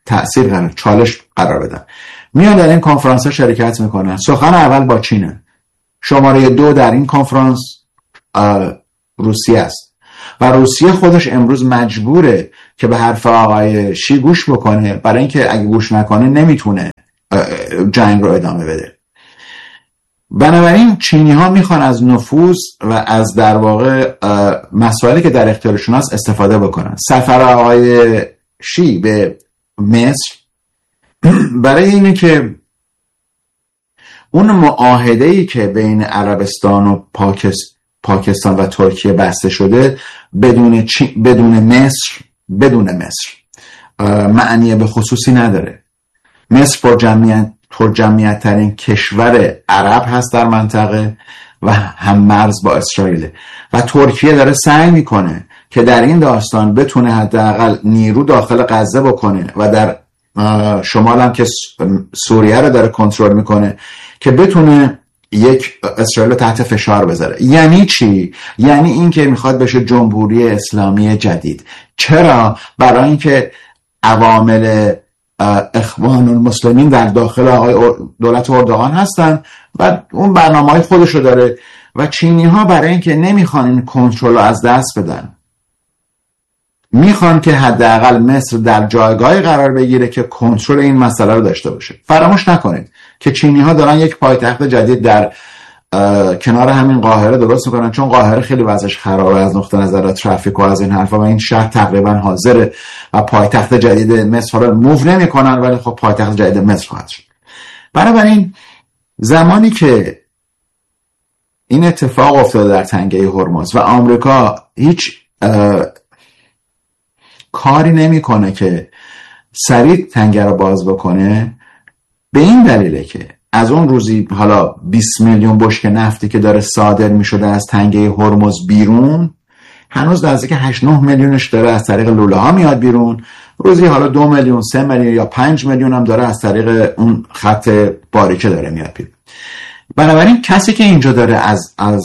تأثیر قرار چالش قرار بدن. میان در این کنفرانس ها شرکت میکنن. سخن اول با چینه. شماره دو در این کنفرانس روسیه است و روسیه خودش امروز مجبوره که به حرف آقای شی گوش بکنه، برای اینکه اگه گوش نکنه نمیتونه جنگ رو ادامه بده. بنابراین چینی ها میخوان از نفوذ و از در واقع مسائلی که در اختیارشون هست استفاده بکنن. سفر آقای شی به مصر برای اینه که اون معاهده‌ای که بین عربستان و پاکستان پاکستان و ترکیه بسته شده بدون چی... بدون مصر بدون مصر معنی به خصوصی نداره. مصر پر جمعیت پر جمعیت ترین کشور عرب هست در منطقه و هم مرز با اسرائیل و ترکیه داره سعی میکنه که در این داستان بتونه حداقل نیرو داخل غزه بکنه و در شمال هم که سوریه رو داره کنترل میکنه که بتونه یک اسرائیل تحت فشار بذاره. یعنی چی؟ یعنی این که میخواد بشه جمهوری اسلامی جدید. چرا؟ برای اینکه عوامل اخوان المسلمین در داخل آقای دولت اردوغان هستن و اون برنامه‌های خودش رو داره و چینی ها برای اینکه نمیخوان این کنترل رو از دست بدن، میخوان که حداقل مصر در جایگاهی قرار بگیره که کنترل این مسئله رو داشته باشه. فراموش نکنید که چینی ها دارن یک پایتخت جدید در کنار همین قاهره درست میکنن، چون قاهره خیلی وضعش خرابه از نقطه نظر ترافیک و از این حرفا و این شهر تقریبا حاضره و پایتخت جدید مصر رو موو نمیکنن، ولی خب پایتخت جدید مصر خواهد شد. بنابراین زمانی که این اتفاق افتاده در تنگه هرمز و آمریکا هیچ کاری نمیکنه که سریع تنگه رو باز بکنه، به این دلیله که از اون روزی حالا بیست میلیون بشکه نفتی که داره صادر میشده از تنگه هرمز بیرون، هنوز نزدیک هشت نه میلیونش داره از طریق لوله ها میاد بیرون. روزی حالا دو میلیون سه میلیون یا پنج میلیون هم داره از طریق اون خط باریکه داره میاد بیرون. بنابراین کسی که اینجا داره از از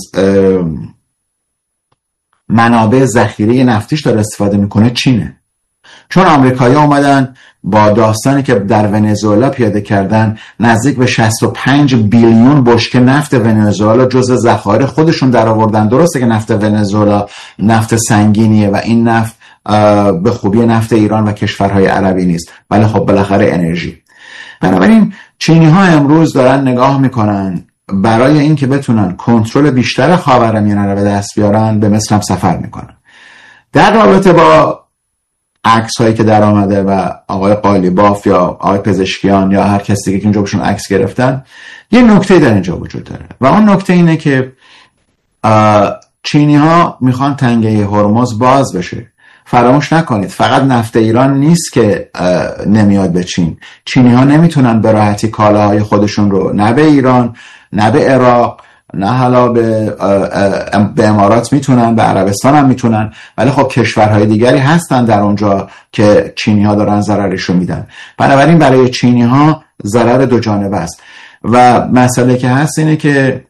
منابع ذخیره نفتیش داره استفاده میکنه چینه. چون آمریکایی‌ها اومدن با داستانی که در ونزوئلا پیاده کردن نزدیک به شصت و پنج بیلیون بشکه نفت ونزوئلا جزء ذخایر خودشون در آوردن. درسته که نفت ونزوئلا نفت سنگینیه و این نفت به خوبی نفت ایران و کشورهای عربی نیست، ولی خب بالاخره انرژی. بنابراین چینی ها امروز دارن نگاه میکنن برای این که بتونن کنترل بیشتر خاورمیانه رو به دست بیارن به مصر هم سفر میکنن. در رابطه با عکس هایی که در آمده و آقای قالیباف یا آقای پزشکیان یا هر کسی که اینجا بهشون عکس گرفتن، یه نکته در اینجا وجود داره و اون نکته اینه که چینی ها میخوان تنگه هرمز باز بشه. فراموش نکنید فقط نفت ایران نیست که نمیاد به چین. چینی ها نمیتونن به راحتی کالاهای خودشون رو نه به ایران نه به عراق نه حالا به, به امارات میتونن، به عربستان هم میتونن، ولی خب کشورهای دیگری هستن در اونجا که چینی ها دارن ضررشو میدن. بنابراین برای چینی ها ضرر دو جانبه است و مسئله که هست اینه که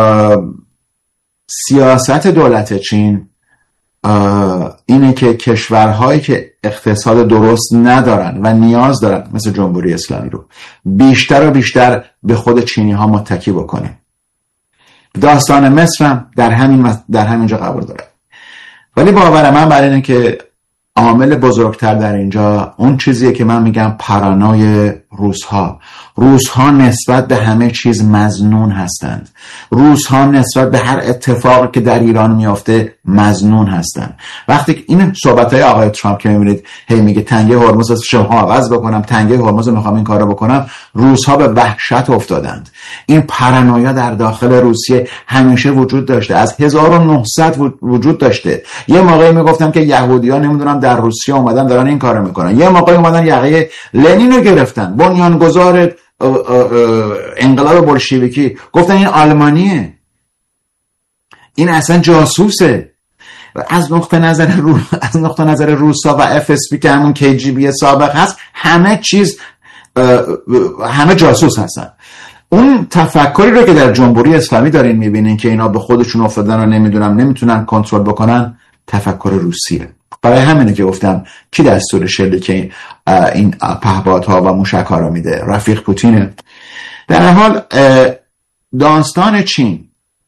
سیاست دولت چین اینه که کشورهایی که اقتصاد درست ندارن و نیاز دارن مثل جمهوری اسلامی رو بیشتر و بیشتر به خود چینی ها متکی بکنه. داستان مصر هم در همین در همینجا قرار داره. ولی باور من برای اینه که عامل بزرگتر در اینجا اون چیزیه که من میگم پارانوی روس‌ها. روس‌ها نسبت به همه چیز مظنون هستند. روس‌ها نسبت به هر اتفاقی که در ایران میافته مظنون هستند. وقتی این صحبت‌های آقای ترامپ که میبینید هی میگه تنگه هرمز از شما عوض بکنم، تنگه هرمز میخوام این کارو بکنم، روس‌ها به وحشت افتادند. این پارانویا در داخل روسیه همیشه وجود داشته، از هزار و نهصد وجود داشته. یه موقعی میگفتم که یهودی‌ها نمیدونم در روسیه اومدن دارن این کارو میکنن، یه موقعی اومدن یقه لنین رو گرفتن، بنیانگذار انقلاب بولشویکی، گفتن این آلمانیه، این اصلا جاسوسه. از نقطه نظر رو... از نقطه نظر روسا و اف اس بی که همون کی جی بی سابق هست، همه چیز همه جاسوس هستن. اون تفکری رو که در جمهوری اسلامی دارین میبینین که اینا به خودشون افتادن و نمیدونم نمیتونن کنترل بکنن، تفکر روسیه. برای همینه که گفتم کی دستور شلیک این این پهپادها و موشک‌ها را میده؟ رفیق پوتینه. در حال داستان چین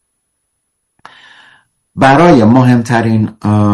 برای مهمترین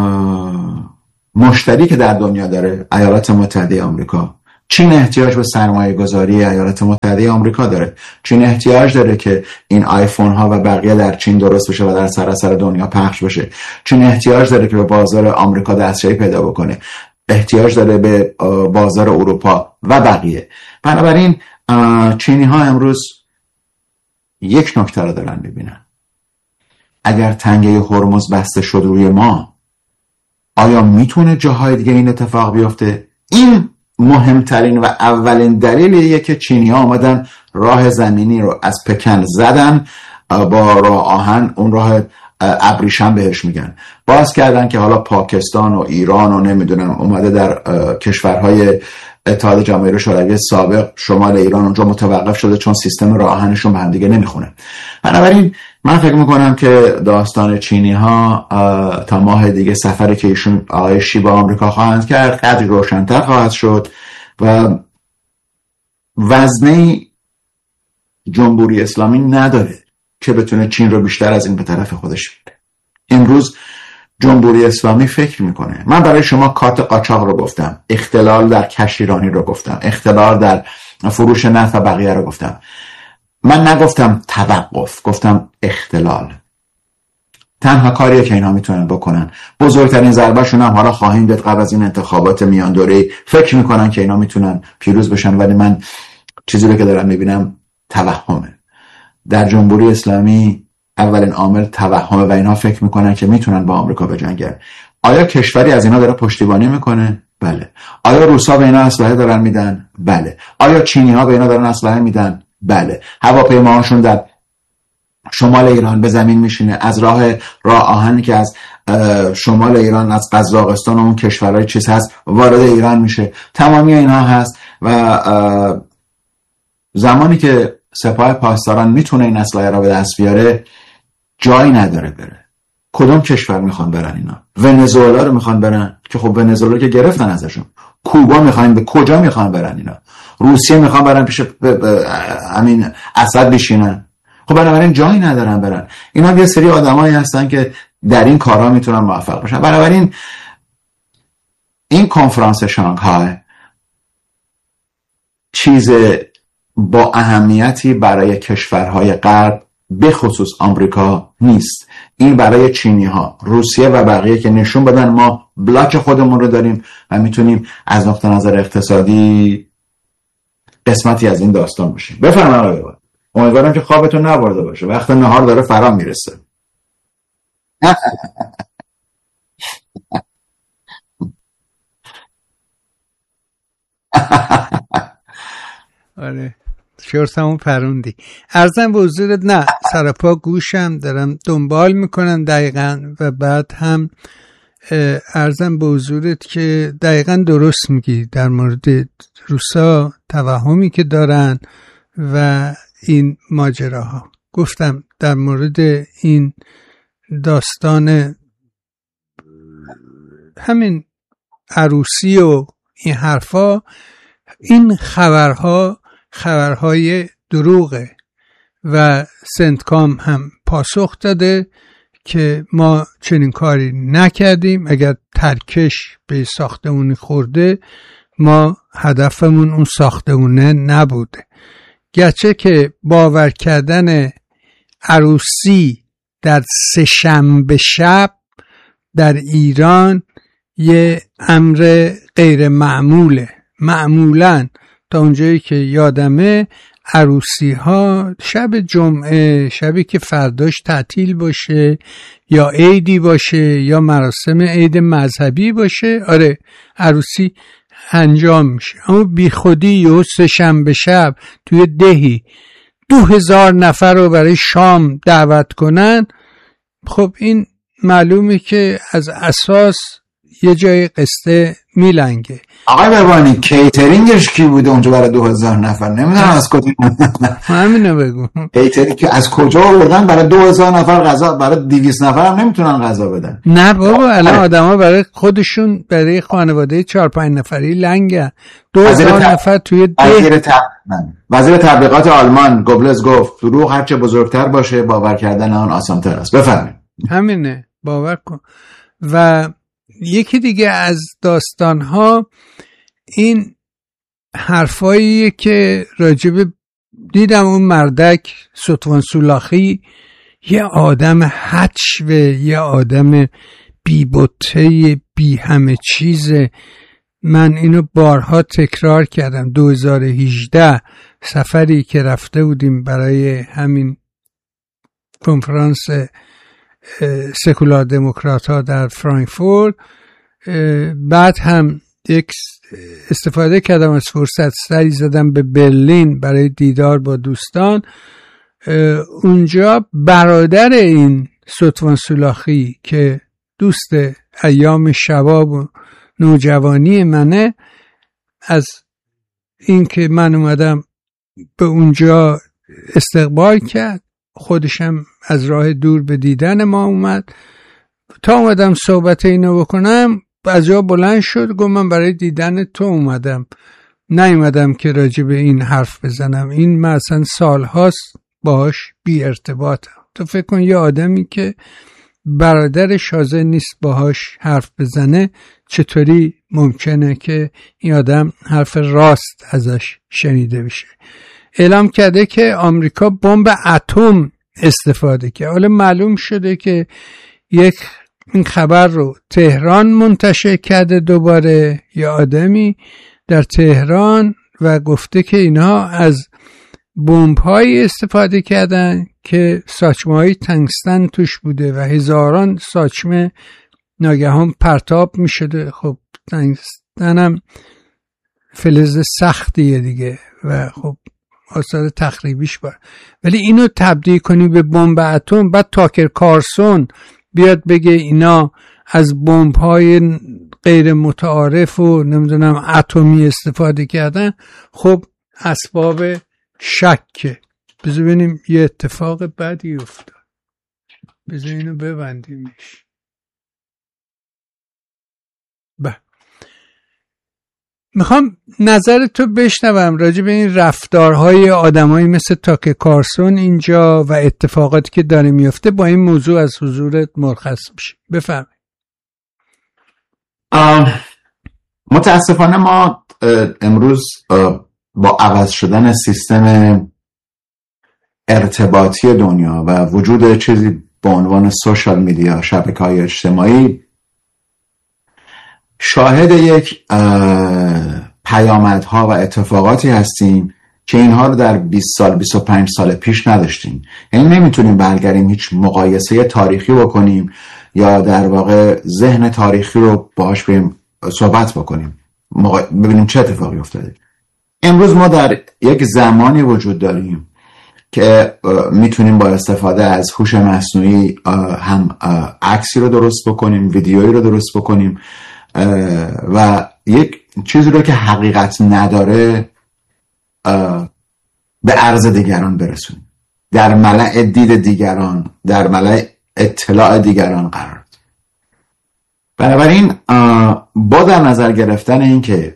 مشتری که در دنیا داره، ایالات متحده آمریکا، چین احتیاج به سرمایه گذاری ایالات متحده آمریکا داره. چین احتیاج داره که این آیفون ها و بقیه در چین درست بشه و در سراسر دنیا پخش بشه. چین احتیاج داره که به بازار آمریکا دسترسی پیدا بکنه. احتیاج داره به بازار اروپا و بقیه. بنابراین چینی ها امروز یک نکته رو دارن میبینن. اگر تنگه هرمز بسته شد روی ما، آیا میتونه جاهای دیگه این اتفاق بیفته؟ این مهمترین و اولین دلیلیه که چینی ها آمدن راه زمینی رو از پکن زدن، با راه آهن، اون راه ابریشم بهش میگن، باز کردن که حالا پاکستان و ایران و نمیدونم اومده در کشورهای اتحاد جماهیر شوروی سابق، شمال ایران اونجا متوقف شده چون سیستم راه آهنشون به هم دیگه نمیخونه. بنابراین من فکر میکنم که داستان چینی ها تا ماه دیگه سفری که ایشون آقای شی به آمریکا خواهند کرد قدری روشن‌تر خواهد شد و وزنه جمهوری اسلامی نداره که بتونه چین رو بیشتر از این به طرف خودش بگیره. امروز جمهوری اسلامی فکر میکنه، من برای شما کارت قاچاق رو گفتم، اختلال در کشتیرانی رو گفتم، اختلال در فروش نفت و بقیه رو گفتم، من نگفتم توقف، گفتم اختلال. تنها کاریه که اینا میتونن بکنن، بزرگترین ضربهشون هم حالا خواهیم دید قبل از این انتخابات میان دوره‌ای، فکر میکنن که اینا میتونن پیروز بشن، ولی من چیزی رو که دارم میبینم توهمه. در جمهوری اسلامی اولین عامل توهمه و اینا فکر میکنن که میتونن با آمریکا بجنگن. آیا کشوری از اینا داره پشتیبانی میکنه؟ بله. آیا روسا به اینا اسلحه دارن میدن؟ بله. آیا چینی ها به اینا دارن اسلحه میدن؟ بله. هواپیماهاشون در شمال ایران به زمین میشینه، از راه راه آهنی که از شمال ایران از قزاقستان و اون کشورهای چیز هست وارد ایران میشه. تمامی اینها هست و زمانی که سپاه پاسداران میتونه این اسلحه را به دست بیاره جایی نداره بره. کدوم کشور میخوان برن اینا؟ ونزوئلا رو میخوان برن که خب ونزوئلا که گرفتن ازشون. کوبا میخوان به کجا میخوان برن اینا؟ روسیه میخوان برن پیش همین اسد بشینن. خب بنابراین جایی ندارن برن. اینا یه سری آدمایی هستن که در این کارها میتونن موفق باشن. بنابراین این کنفرانس شانگهای چیز با اهمیتی برای کشورهای غرب به خصوص آمریکا نیست. این برای چینی ها، روسیه و بقیه که نشون بدن ما بلاک خودمون رو داریم و میتونیم از نقطه نظر اقتصادی قسمتی از این داستان بشیم. بفرمایید آقای بابا. امیدوارم که خوابتون نبرده باشه. وقت نهار داره فرا میرسه. آره شورتمون پروندی. عرضم به حضورت نه سرپا گوشم دارم دنبال میکنم دقیقا و بعد هم عرضم به حضورت که دقیقا درست میگی در مورد روسا، توهمی که دارن و این ماجراها. گفتم در مورد این داستان همین عروسی و این حرفا، این خبرها خبرهای دروغه و سنتکام هم پاسخ داده که ما چنین کاری نکردیم. اگر ترکش به ساختمونی خورده ما هدفمون اون ساختمونه نبوده. گرچه که باور کردن عروسی در سه‌شنبه شب در ایران یه امر غیر معموله. معمولاً تا اونجایی که یادمه عروسی ها شب جمعه، شبی که فرداش تعطیل باشه یا عیدی باشه یا مراسم عید مذهبی باشه، آره عروسی انجام میشه. اما بی خودی و سه‌شنبه شب توی دهی دو هزار نفر رو برای شام دعوت کنن، خب این معلومه که از اساس یه جای قصه میلنگه. آقای ببانی کیترینگش کی بوده اونجا برای دو هزار نفر؟ نمیدونم از کجا همینو بگو. کیترینگ که از کجا آوردن برای دو هزار نفر غذا، برای دویست نفر هم نمیتونن غذا بدن. نه بابا الان آدما برای خودشون، برای خانواده چهار پنج نفری لنگه. دو هزار نفر توی وزیر تب... وزیر تبلیغات آلمان گوبلز گفت دروغ هرچه بزرگتر باشه باور کردن آن آسان‌تر است. بفرمایید. همینه، باور کن. و یکی دیگه از داستانها این حرفاییه که راجب، دیدم اون مردک ستوان سولاخی یه آدم حچوه، یه آدم بی بطه، بی همه چیزه. من اینو بارها تکرار کردم. دو هزار و هجده سفری که رفته بودیم برای همین کنفرانس سکولار دموکرات ها در فرانکفورت، بعد هم یک استفاده کردم از فرصت، سری زدم به برلین برای دیدار با دوستان. اونجا برادر این ستوان سولاخی که دوست ایام شباب و نوجوانی منه، از این که من اومدم به اونجا استقبال کرد، خودشم از راه دور به دیدن ما اومد. تا اومدم صحبت اینو بکنم از جا بلند شد، گفت من برای دیدن تو اومدم، نیومدم که راجع به این حرف بزنم. این من اصلا سالهاست باهاش بی ارتباطم. تو فکر کن یه آدمی که برادرش حاضر نیست باهاش حرف بزنه، چطوری ممکنه که این آدم حرف راست ازش شنیده بشه؟ اعلام کرده که آمریکا بمب اتم استفاده کرد. حالا معلوم شده که یک این خبر رو تهران منتشر کرده دوباره یه آدمی در تهران و گفته که اینها از بمب‌هایی استفاده کردن که ساچمه‌های تنگستن توش بوده و هزاران ساچمه ناگهان پرتاب می شده. خب تنگستن هم فلز سختیه دیگه و خب آثار تخریبیش بار. ولی اینو تبدیل کنی به بمب اتم، بعد تاکر کارسون بیاد بگه اینا از بمب‌های غیر متعارف و نمیدونم اتمی استفاده کردن، خب اسباب شکه. بذار ببینیم یه اتفاق بدی افتاد. بذار اینو ببندیمش. به میخوام نظر تو بشنوم راجع به این رفتارهای آدمایی مثل تاکر کارسون اینجا و اتفاقاتی که داره میفته. با این موضوع از حضورت مرخص میشه. بفرمایید. متاسفانه ما امروز با عوض شدن سیستم ارتباطی دنیا و وجود چیزی به عنوان سوشال میدیا، شبکه‌های اجتماعی، شاهد یک پیامدها و اتفاقاتی هستیم که اینها رو در بیست سال بیست و پنج سال پیش نداشتیم. یعنی نمیتونیم برگردیم هیچ مقایسه تاریخی بکنیم یا در واقع ذهن تاریخی رو باهاش بریم صحبت بکنیم مقا... ببینیم چه اتفاقی افتاده. امروز ما در یک زمانی وجود داریم که میتونیم با استفاده از هوش مصنوعی هم عکسی رو درست بکنیم، ویدیویی رو درست بکنیم و یک چیزی رو که حقیقت نداره به عرض دیگران برسونیم، در ملأ دید دیگران، در ملأ اطلاع دیگران قرار. بنابراین با در نظر گرفتن این که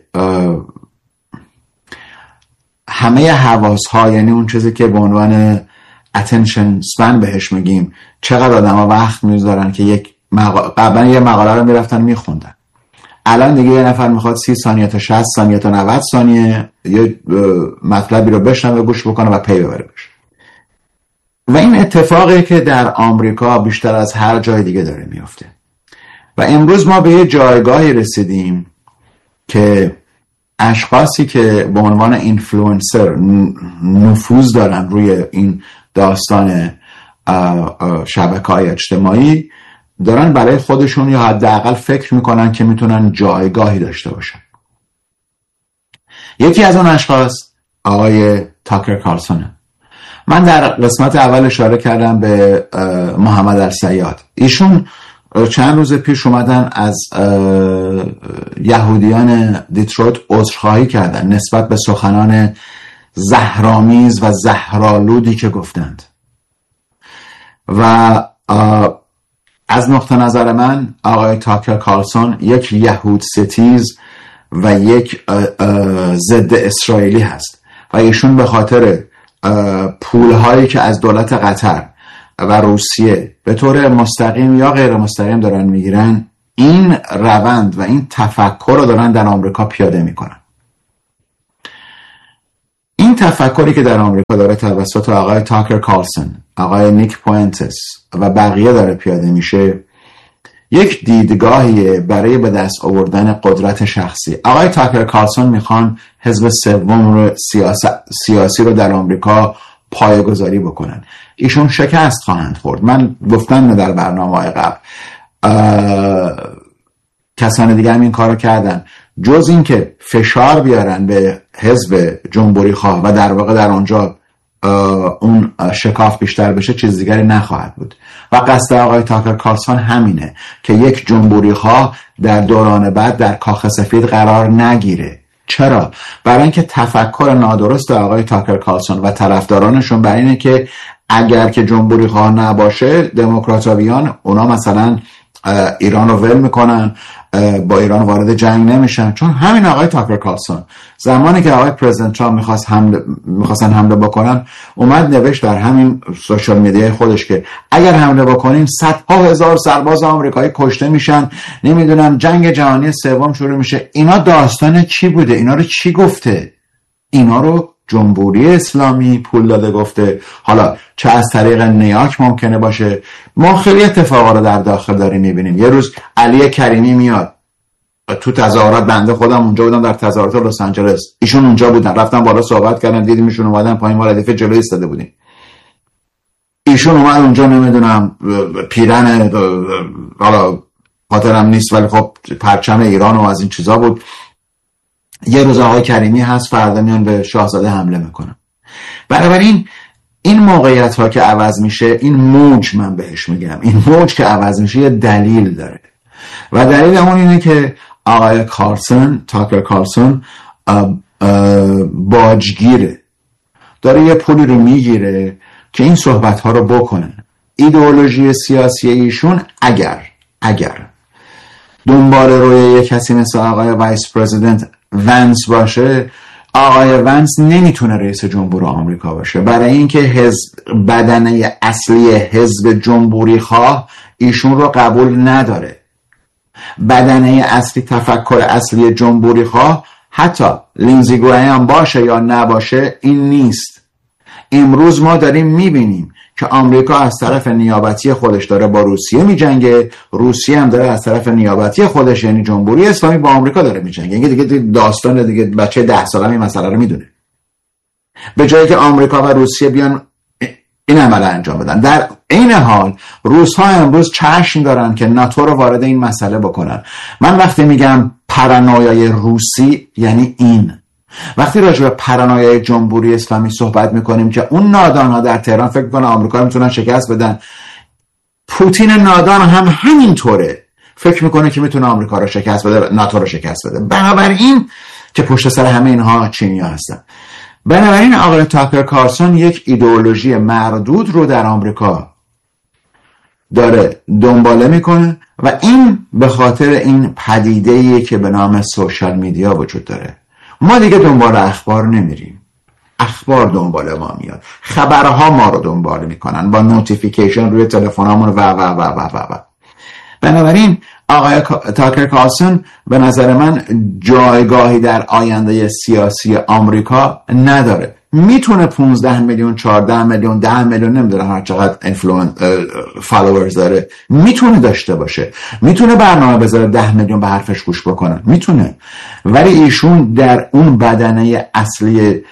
همه حواس‌ها، یعنی اون چیزی که به عنوان attention span بهش میگیم، چقدر آدم‌ها وقت میذارن که یک مقاله، قبلا یه مقاله رو میرفتن میخوندن، الان دیگه یه نفر میخواد سی ثانیه تا شصت ثانیه تا نود ثانیه یه مطلبی رو بشنوه، گوش بکنه و پی ببره بشه. و این اتفاقی که در آمریکا بیشتر از هر جای دیگه داره میفته. و امروز ما به یه جایگاهی رسیدیم که اشخاصی که به عنوان اینفلوئنسر نفوذ دارن روی این داستان شبکه‌های اجتماعی، دارن برای خودشون یا حداقل فکر میکنن که میتونن جایگاهی داشته باشن. یکی از اون اشخاص آقای تاکر کارسونه. من در قسمت اول اشاره کردم به محمد الصیاد. ایشون چند روز پیش اومدن از یهودیان دیترویت عذرخواهی کردن نسبت به سخنان زهرآمیز و زهرآلودی که گفتند و از نقطه نظر من آقای تاکر کارلسون یک یهود ستیز و یک ضد اسرائیلی هست و ایشون به خاطر پولهایی که از دولت قطر و روسیه به طور مستقیم یا غیر مستقیم دارن میگیرن این روند و این تفکر رو دارن در آمریکا پیاده میکنن. این تفکری که در آمریکا داره توسط آقای تاکر کارلسون، آقای نیک پوینتس و بقیه داره پیاده میشه یک دیدگاهیه برای به دست آوردن قدرت شخصی. آقای تاکر کارلسون میخوان حزب سوم رو سیاسی, سیاسی رو در آمریکا پایه‌گذاری بکنن. ایشون شکست خواهند خورد. من گفتم در برنامه قبل کسان دیگه هم این کارو کردن. جز این که فشار بیارن به حزب جمهوری خواه و در واقع در اونجا اون شکاف بیشتر بشه چیز دیگری نخواهد بود و قصد آقای تاکر کارلسون همینه که یک جمهوری خواه در دوران بعد در کاخ سفید قرار نگیره. چرا؟ برای اینکه تفکر نادرست آقای تاکر کارلسون و طرفدارانشون برای اینه که اگر که جمهوری خواه نباشه دموکراتویان اونا مثلا ایران رو ول میکنن، با ایران وارد جنگ نمیشن. چون همین آقای تاکر کارلسون زمانی که آقای پرزیدنت ترامپ میخواست حمله میخواستن حمله بکنن اومد نوشت در همین سوشال میدیای خودش که اگر حمله بکنیم صدها هزار سرباز آمریکایی کشته میشن، نمیدونم جنگ جهانی سوم شروع میشه. اینا داستان چی بوده؟ اینا رو چی گفته؟ اینا رو جمهوری اسلامی پول داده گفته. حالا چه از طریق نیاک ممکنه باشه. ما خیلی اتفاقا رو در داخل داریم میبینیم. یه روز علی کریمی میاد تو تظاهرات، بنده خودم اونجا بودم در تظاهرات لس آنجلس، ایشون اونجا بودن، رفتم بالا صحبت کردم، دیدیم ایشون اومدن پایین، ما ردیف جلوی ایستاده بودیم. ایشون اومد اونجا نمیدونم پیرن حالا خاطرم نیست ولی خب پرچم ایران و از این چیزا بود. یه روز آقای کریمی هست، فردا میان به شاهزاده حمله میکنن. بنابراین این موقعیت ها که عوض میشه، این موج من بهش میگم، این موج که عوض میشه یه دلیل داره و دلیل اون اینه که آقای کارلسون، تاکر کارلسون باجگیره، داره یه پولی رو میگیره که این صحبت ها رو بکنه. ایدئولوژی سیاسی ایشون اگر اگر دنبال روی یک کسی مثل آقای وایس پرزیدنت ونس باشه، آقای ونس نمیتونه رئیس جمهور آمریکا باشه، برای اینکه حزب بدنه اصلی حزب جمهوری خواه ایشون رو قبول نداره. بدنه اصلی، تفکر اصلی جمهوری خواه حتی لینزی گراهام باشه یا نباشه این نیست. امروز ما داریم میبینیم که آمریکا از طرف نیابتی خودش داره با روسیه میجنگه، روسیه هم داره از طرف نیابتی خودش یعنی جمهوری اسلامی با آمریکا داره میجنگه. این دیگه داستان دیگه بچه ده ساله این مسئله رو میدونه. به جایی که آمریکا و روسیه بیان این عمل انجام بدن، در این حال روس ها امروز چشم دارن که ناتو رو وارد این مسئله بکنن. من وقتی میگم پارانویای روسی یعنی این. وقتی راجع به پارانویای جمهوری اسلامی صحبت میکنیم که اون نادان ها در تهران فکر میکنن آمریکا میتونن شکست بدن، پوتین نادان هم همینطوره، فکر میکنه که میتونه آمریکا رو شکست بده، ناتو رو شکست بده. بنابراین که پشت سر همه اینها چینی‌ها هستن. بنابراین آقای تاکر کارلسون یک ایدئولوژی مردود رو در آمریکا داره دنباله میکنه و این به خاطر این پدیده‌ای که به نام سوشال میدیا وجود داره. ما دیگه دنبال اخبار نمیریم، اخبار دنبال ما میاد، خبرها ما رو دنبال میکنن با نوتیفیکیشن روی تلفنامون و و و و و و بنابراین آقای تاکر کارلسون به نظر من جایگاهی در آینده سیاسی آمریکا نداره. میتونه پانزده میلیون، چهارده میلیون، ده میلیون، نمیدونم هر چقدر اینفلوئنس فالوورز داره، میتونه داشته باشه، میتونه برنامه بذاره ده میلیون به حرفش گوش بکنن، میتونه. ولی ایشون در اون بدنه اصلی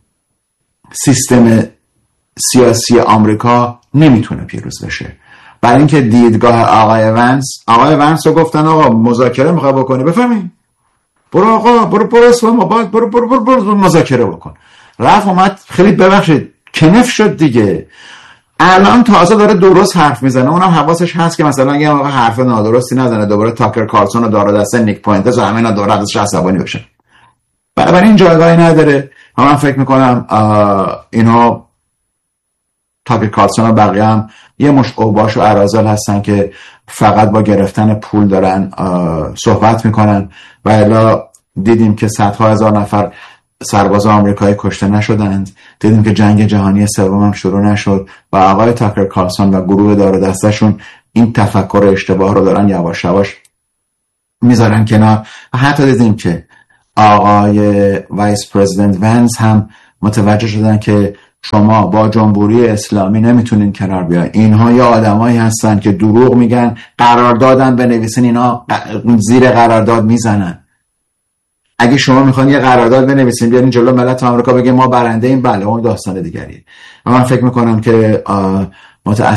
سیستم سیاسی آمریکا نمیتونه پیروز بشه. برای اینکه دیدگاه آقای ونس، آقای ونس رو گفتن آقا مذاکره میخوای بکنی، بفهمی برو آقا برو برو اسلام آباد برو برو برو, برو, برو مذاکره بکن. رفت اومد، خیلی ببخشید کنف شد دیگه. الان تازه داره درست حرف میزنه، اونم حواسش هست که مثلا یه موقع حرف نادرستی نزنه، دوباره تاکر کارلسون و داره دسته نیک پوینترز و همه اینا دوباره ازش عصبانی بشه. برای این جایگاهی نداره. من فکر میکنم اینا تاکر کارلسون و بقیه هم یه مش اوباش و اراذل هستن که فقط با گرفتن پول دارن صحبت میکنن و الا دیدیم که صدها هزار نفر سرباز آمریکایی کشته نشدند، دیدیم که جنگ جهانی سوم هم شروع نشد و آقای تاکر کارلسون و گروه دار و دستشون این تفکر اشتباه رو دارن یواش یواش میذارن کنار. و حتی دیدیم که آقای وایس پرزیدنت ونس هم متوجه شدن که شما با جمهوری اسلامی نمیتونین کنار بیاین، اینها یه آدمایی هستن که دروغ میگن، قراردادن بنویسین، اینا زیر قرارداد میزنن. اگه شما میخواین یه قرارداد بنویسین بیارین جلو ملت آمریکا بگین ما برنده ایم، بله اون داستان دیگریه. و من فکر میکنم که متأسفانه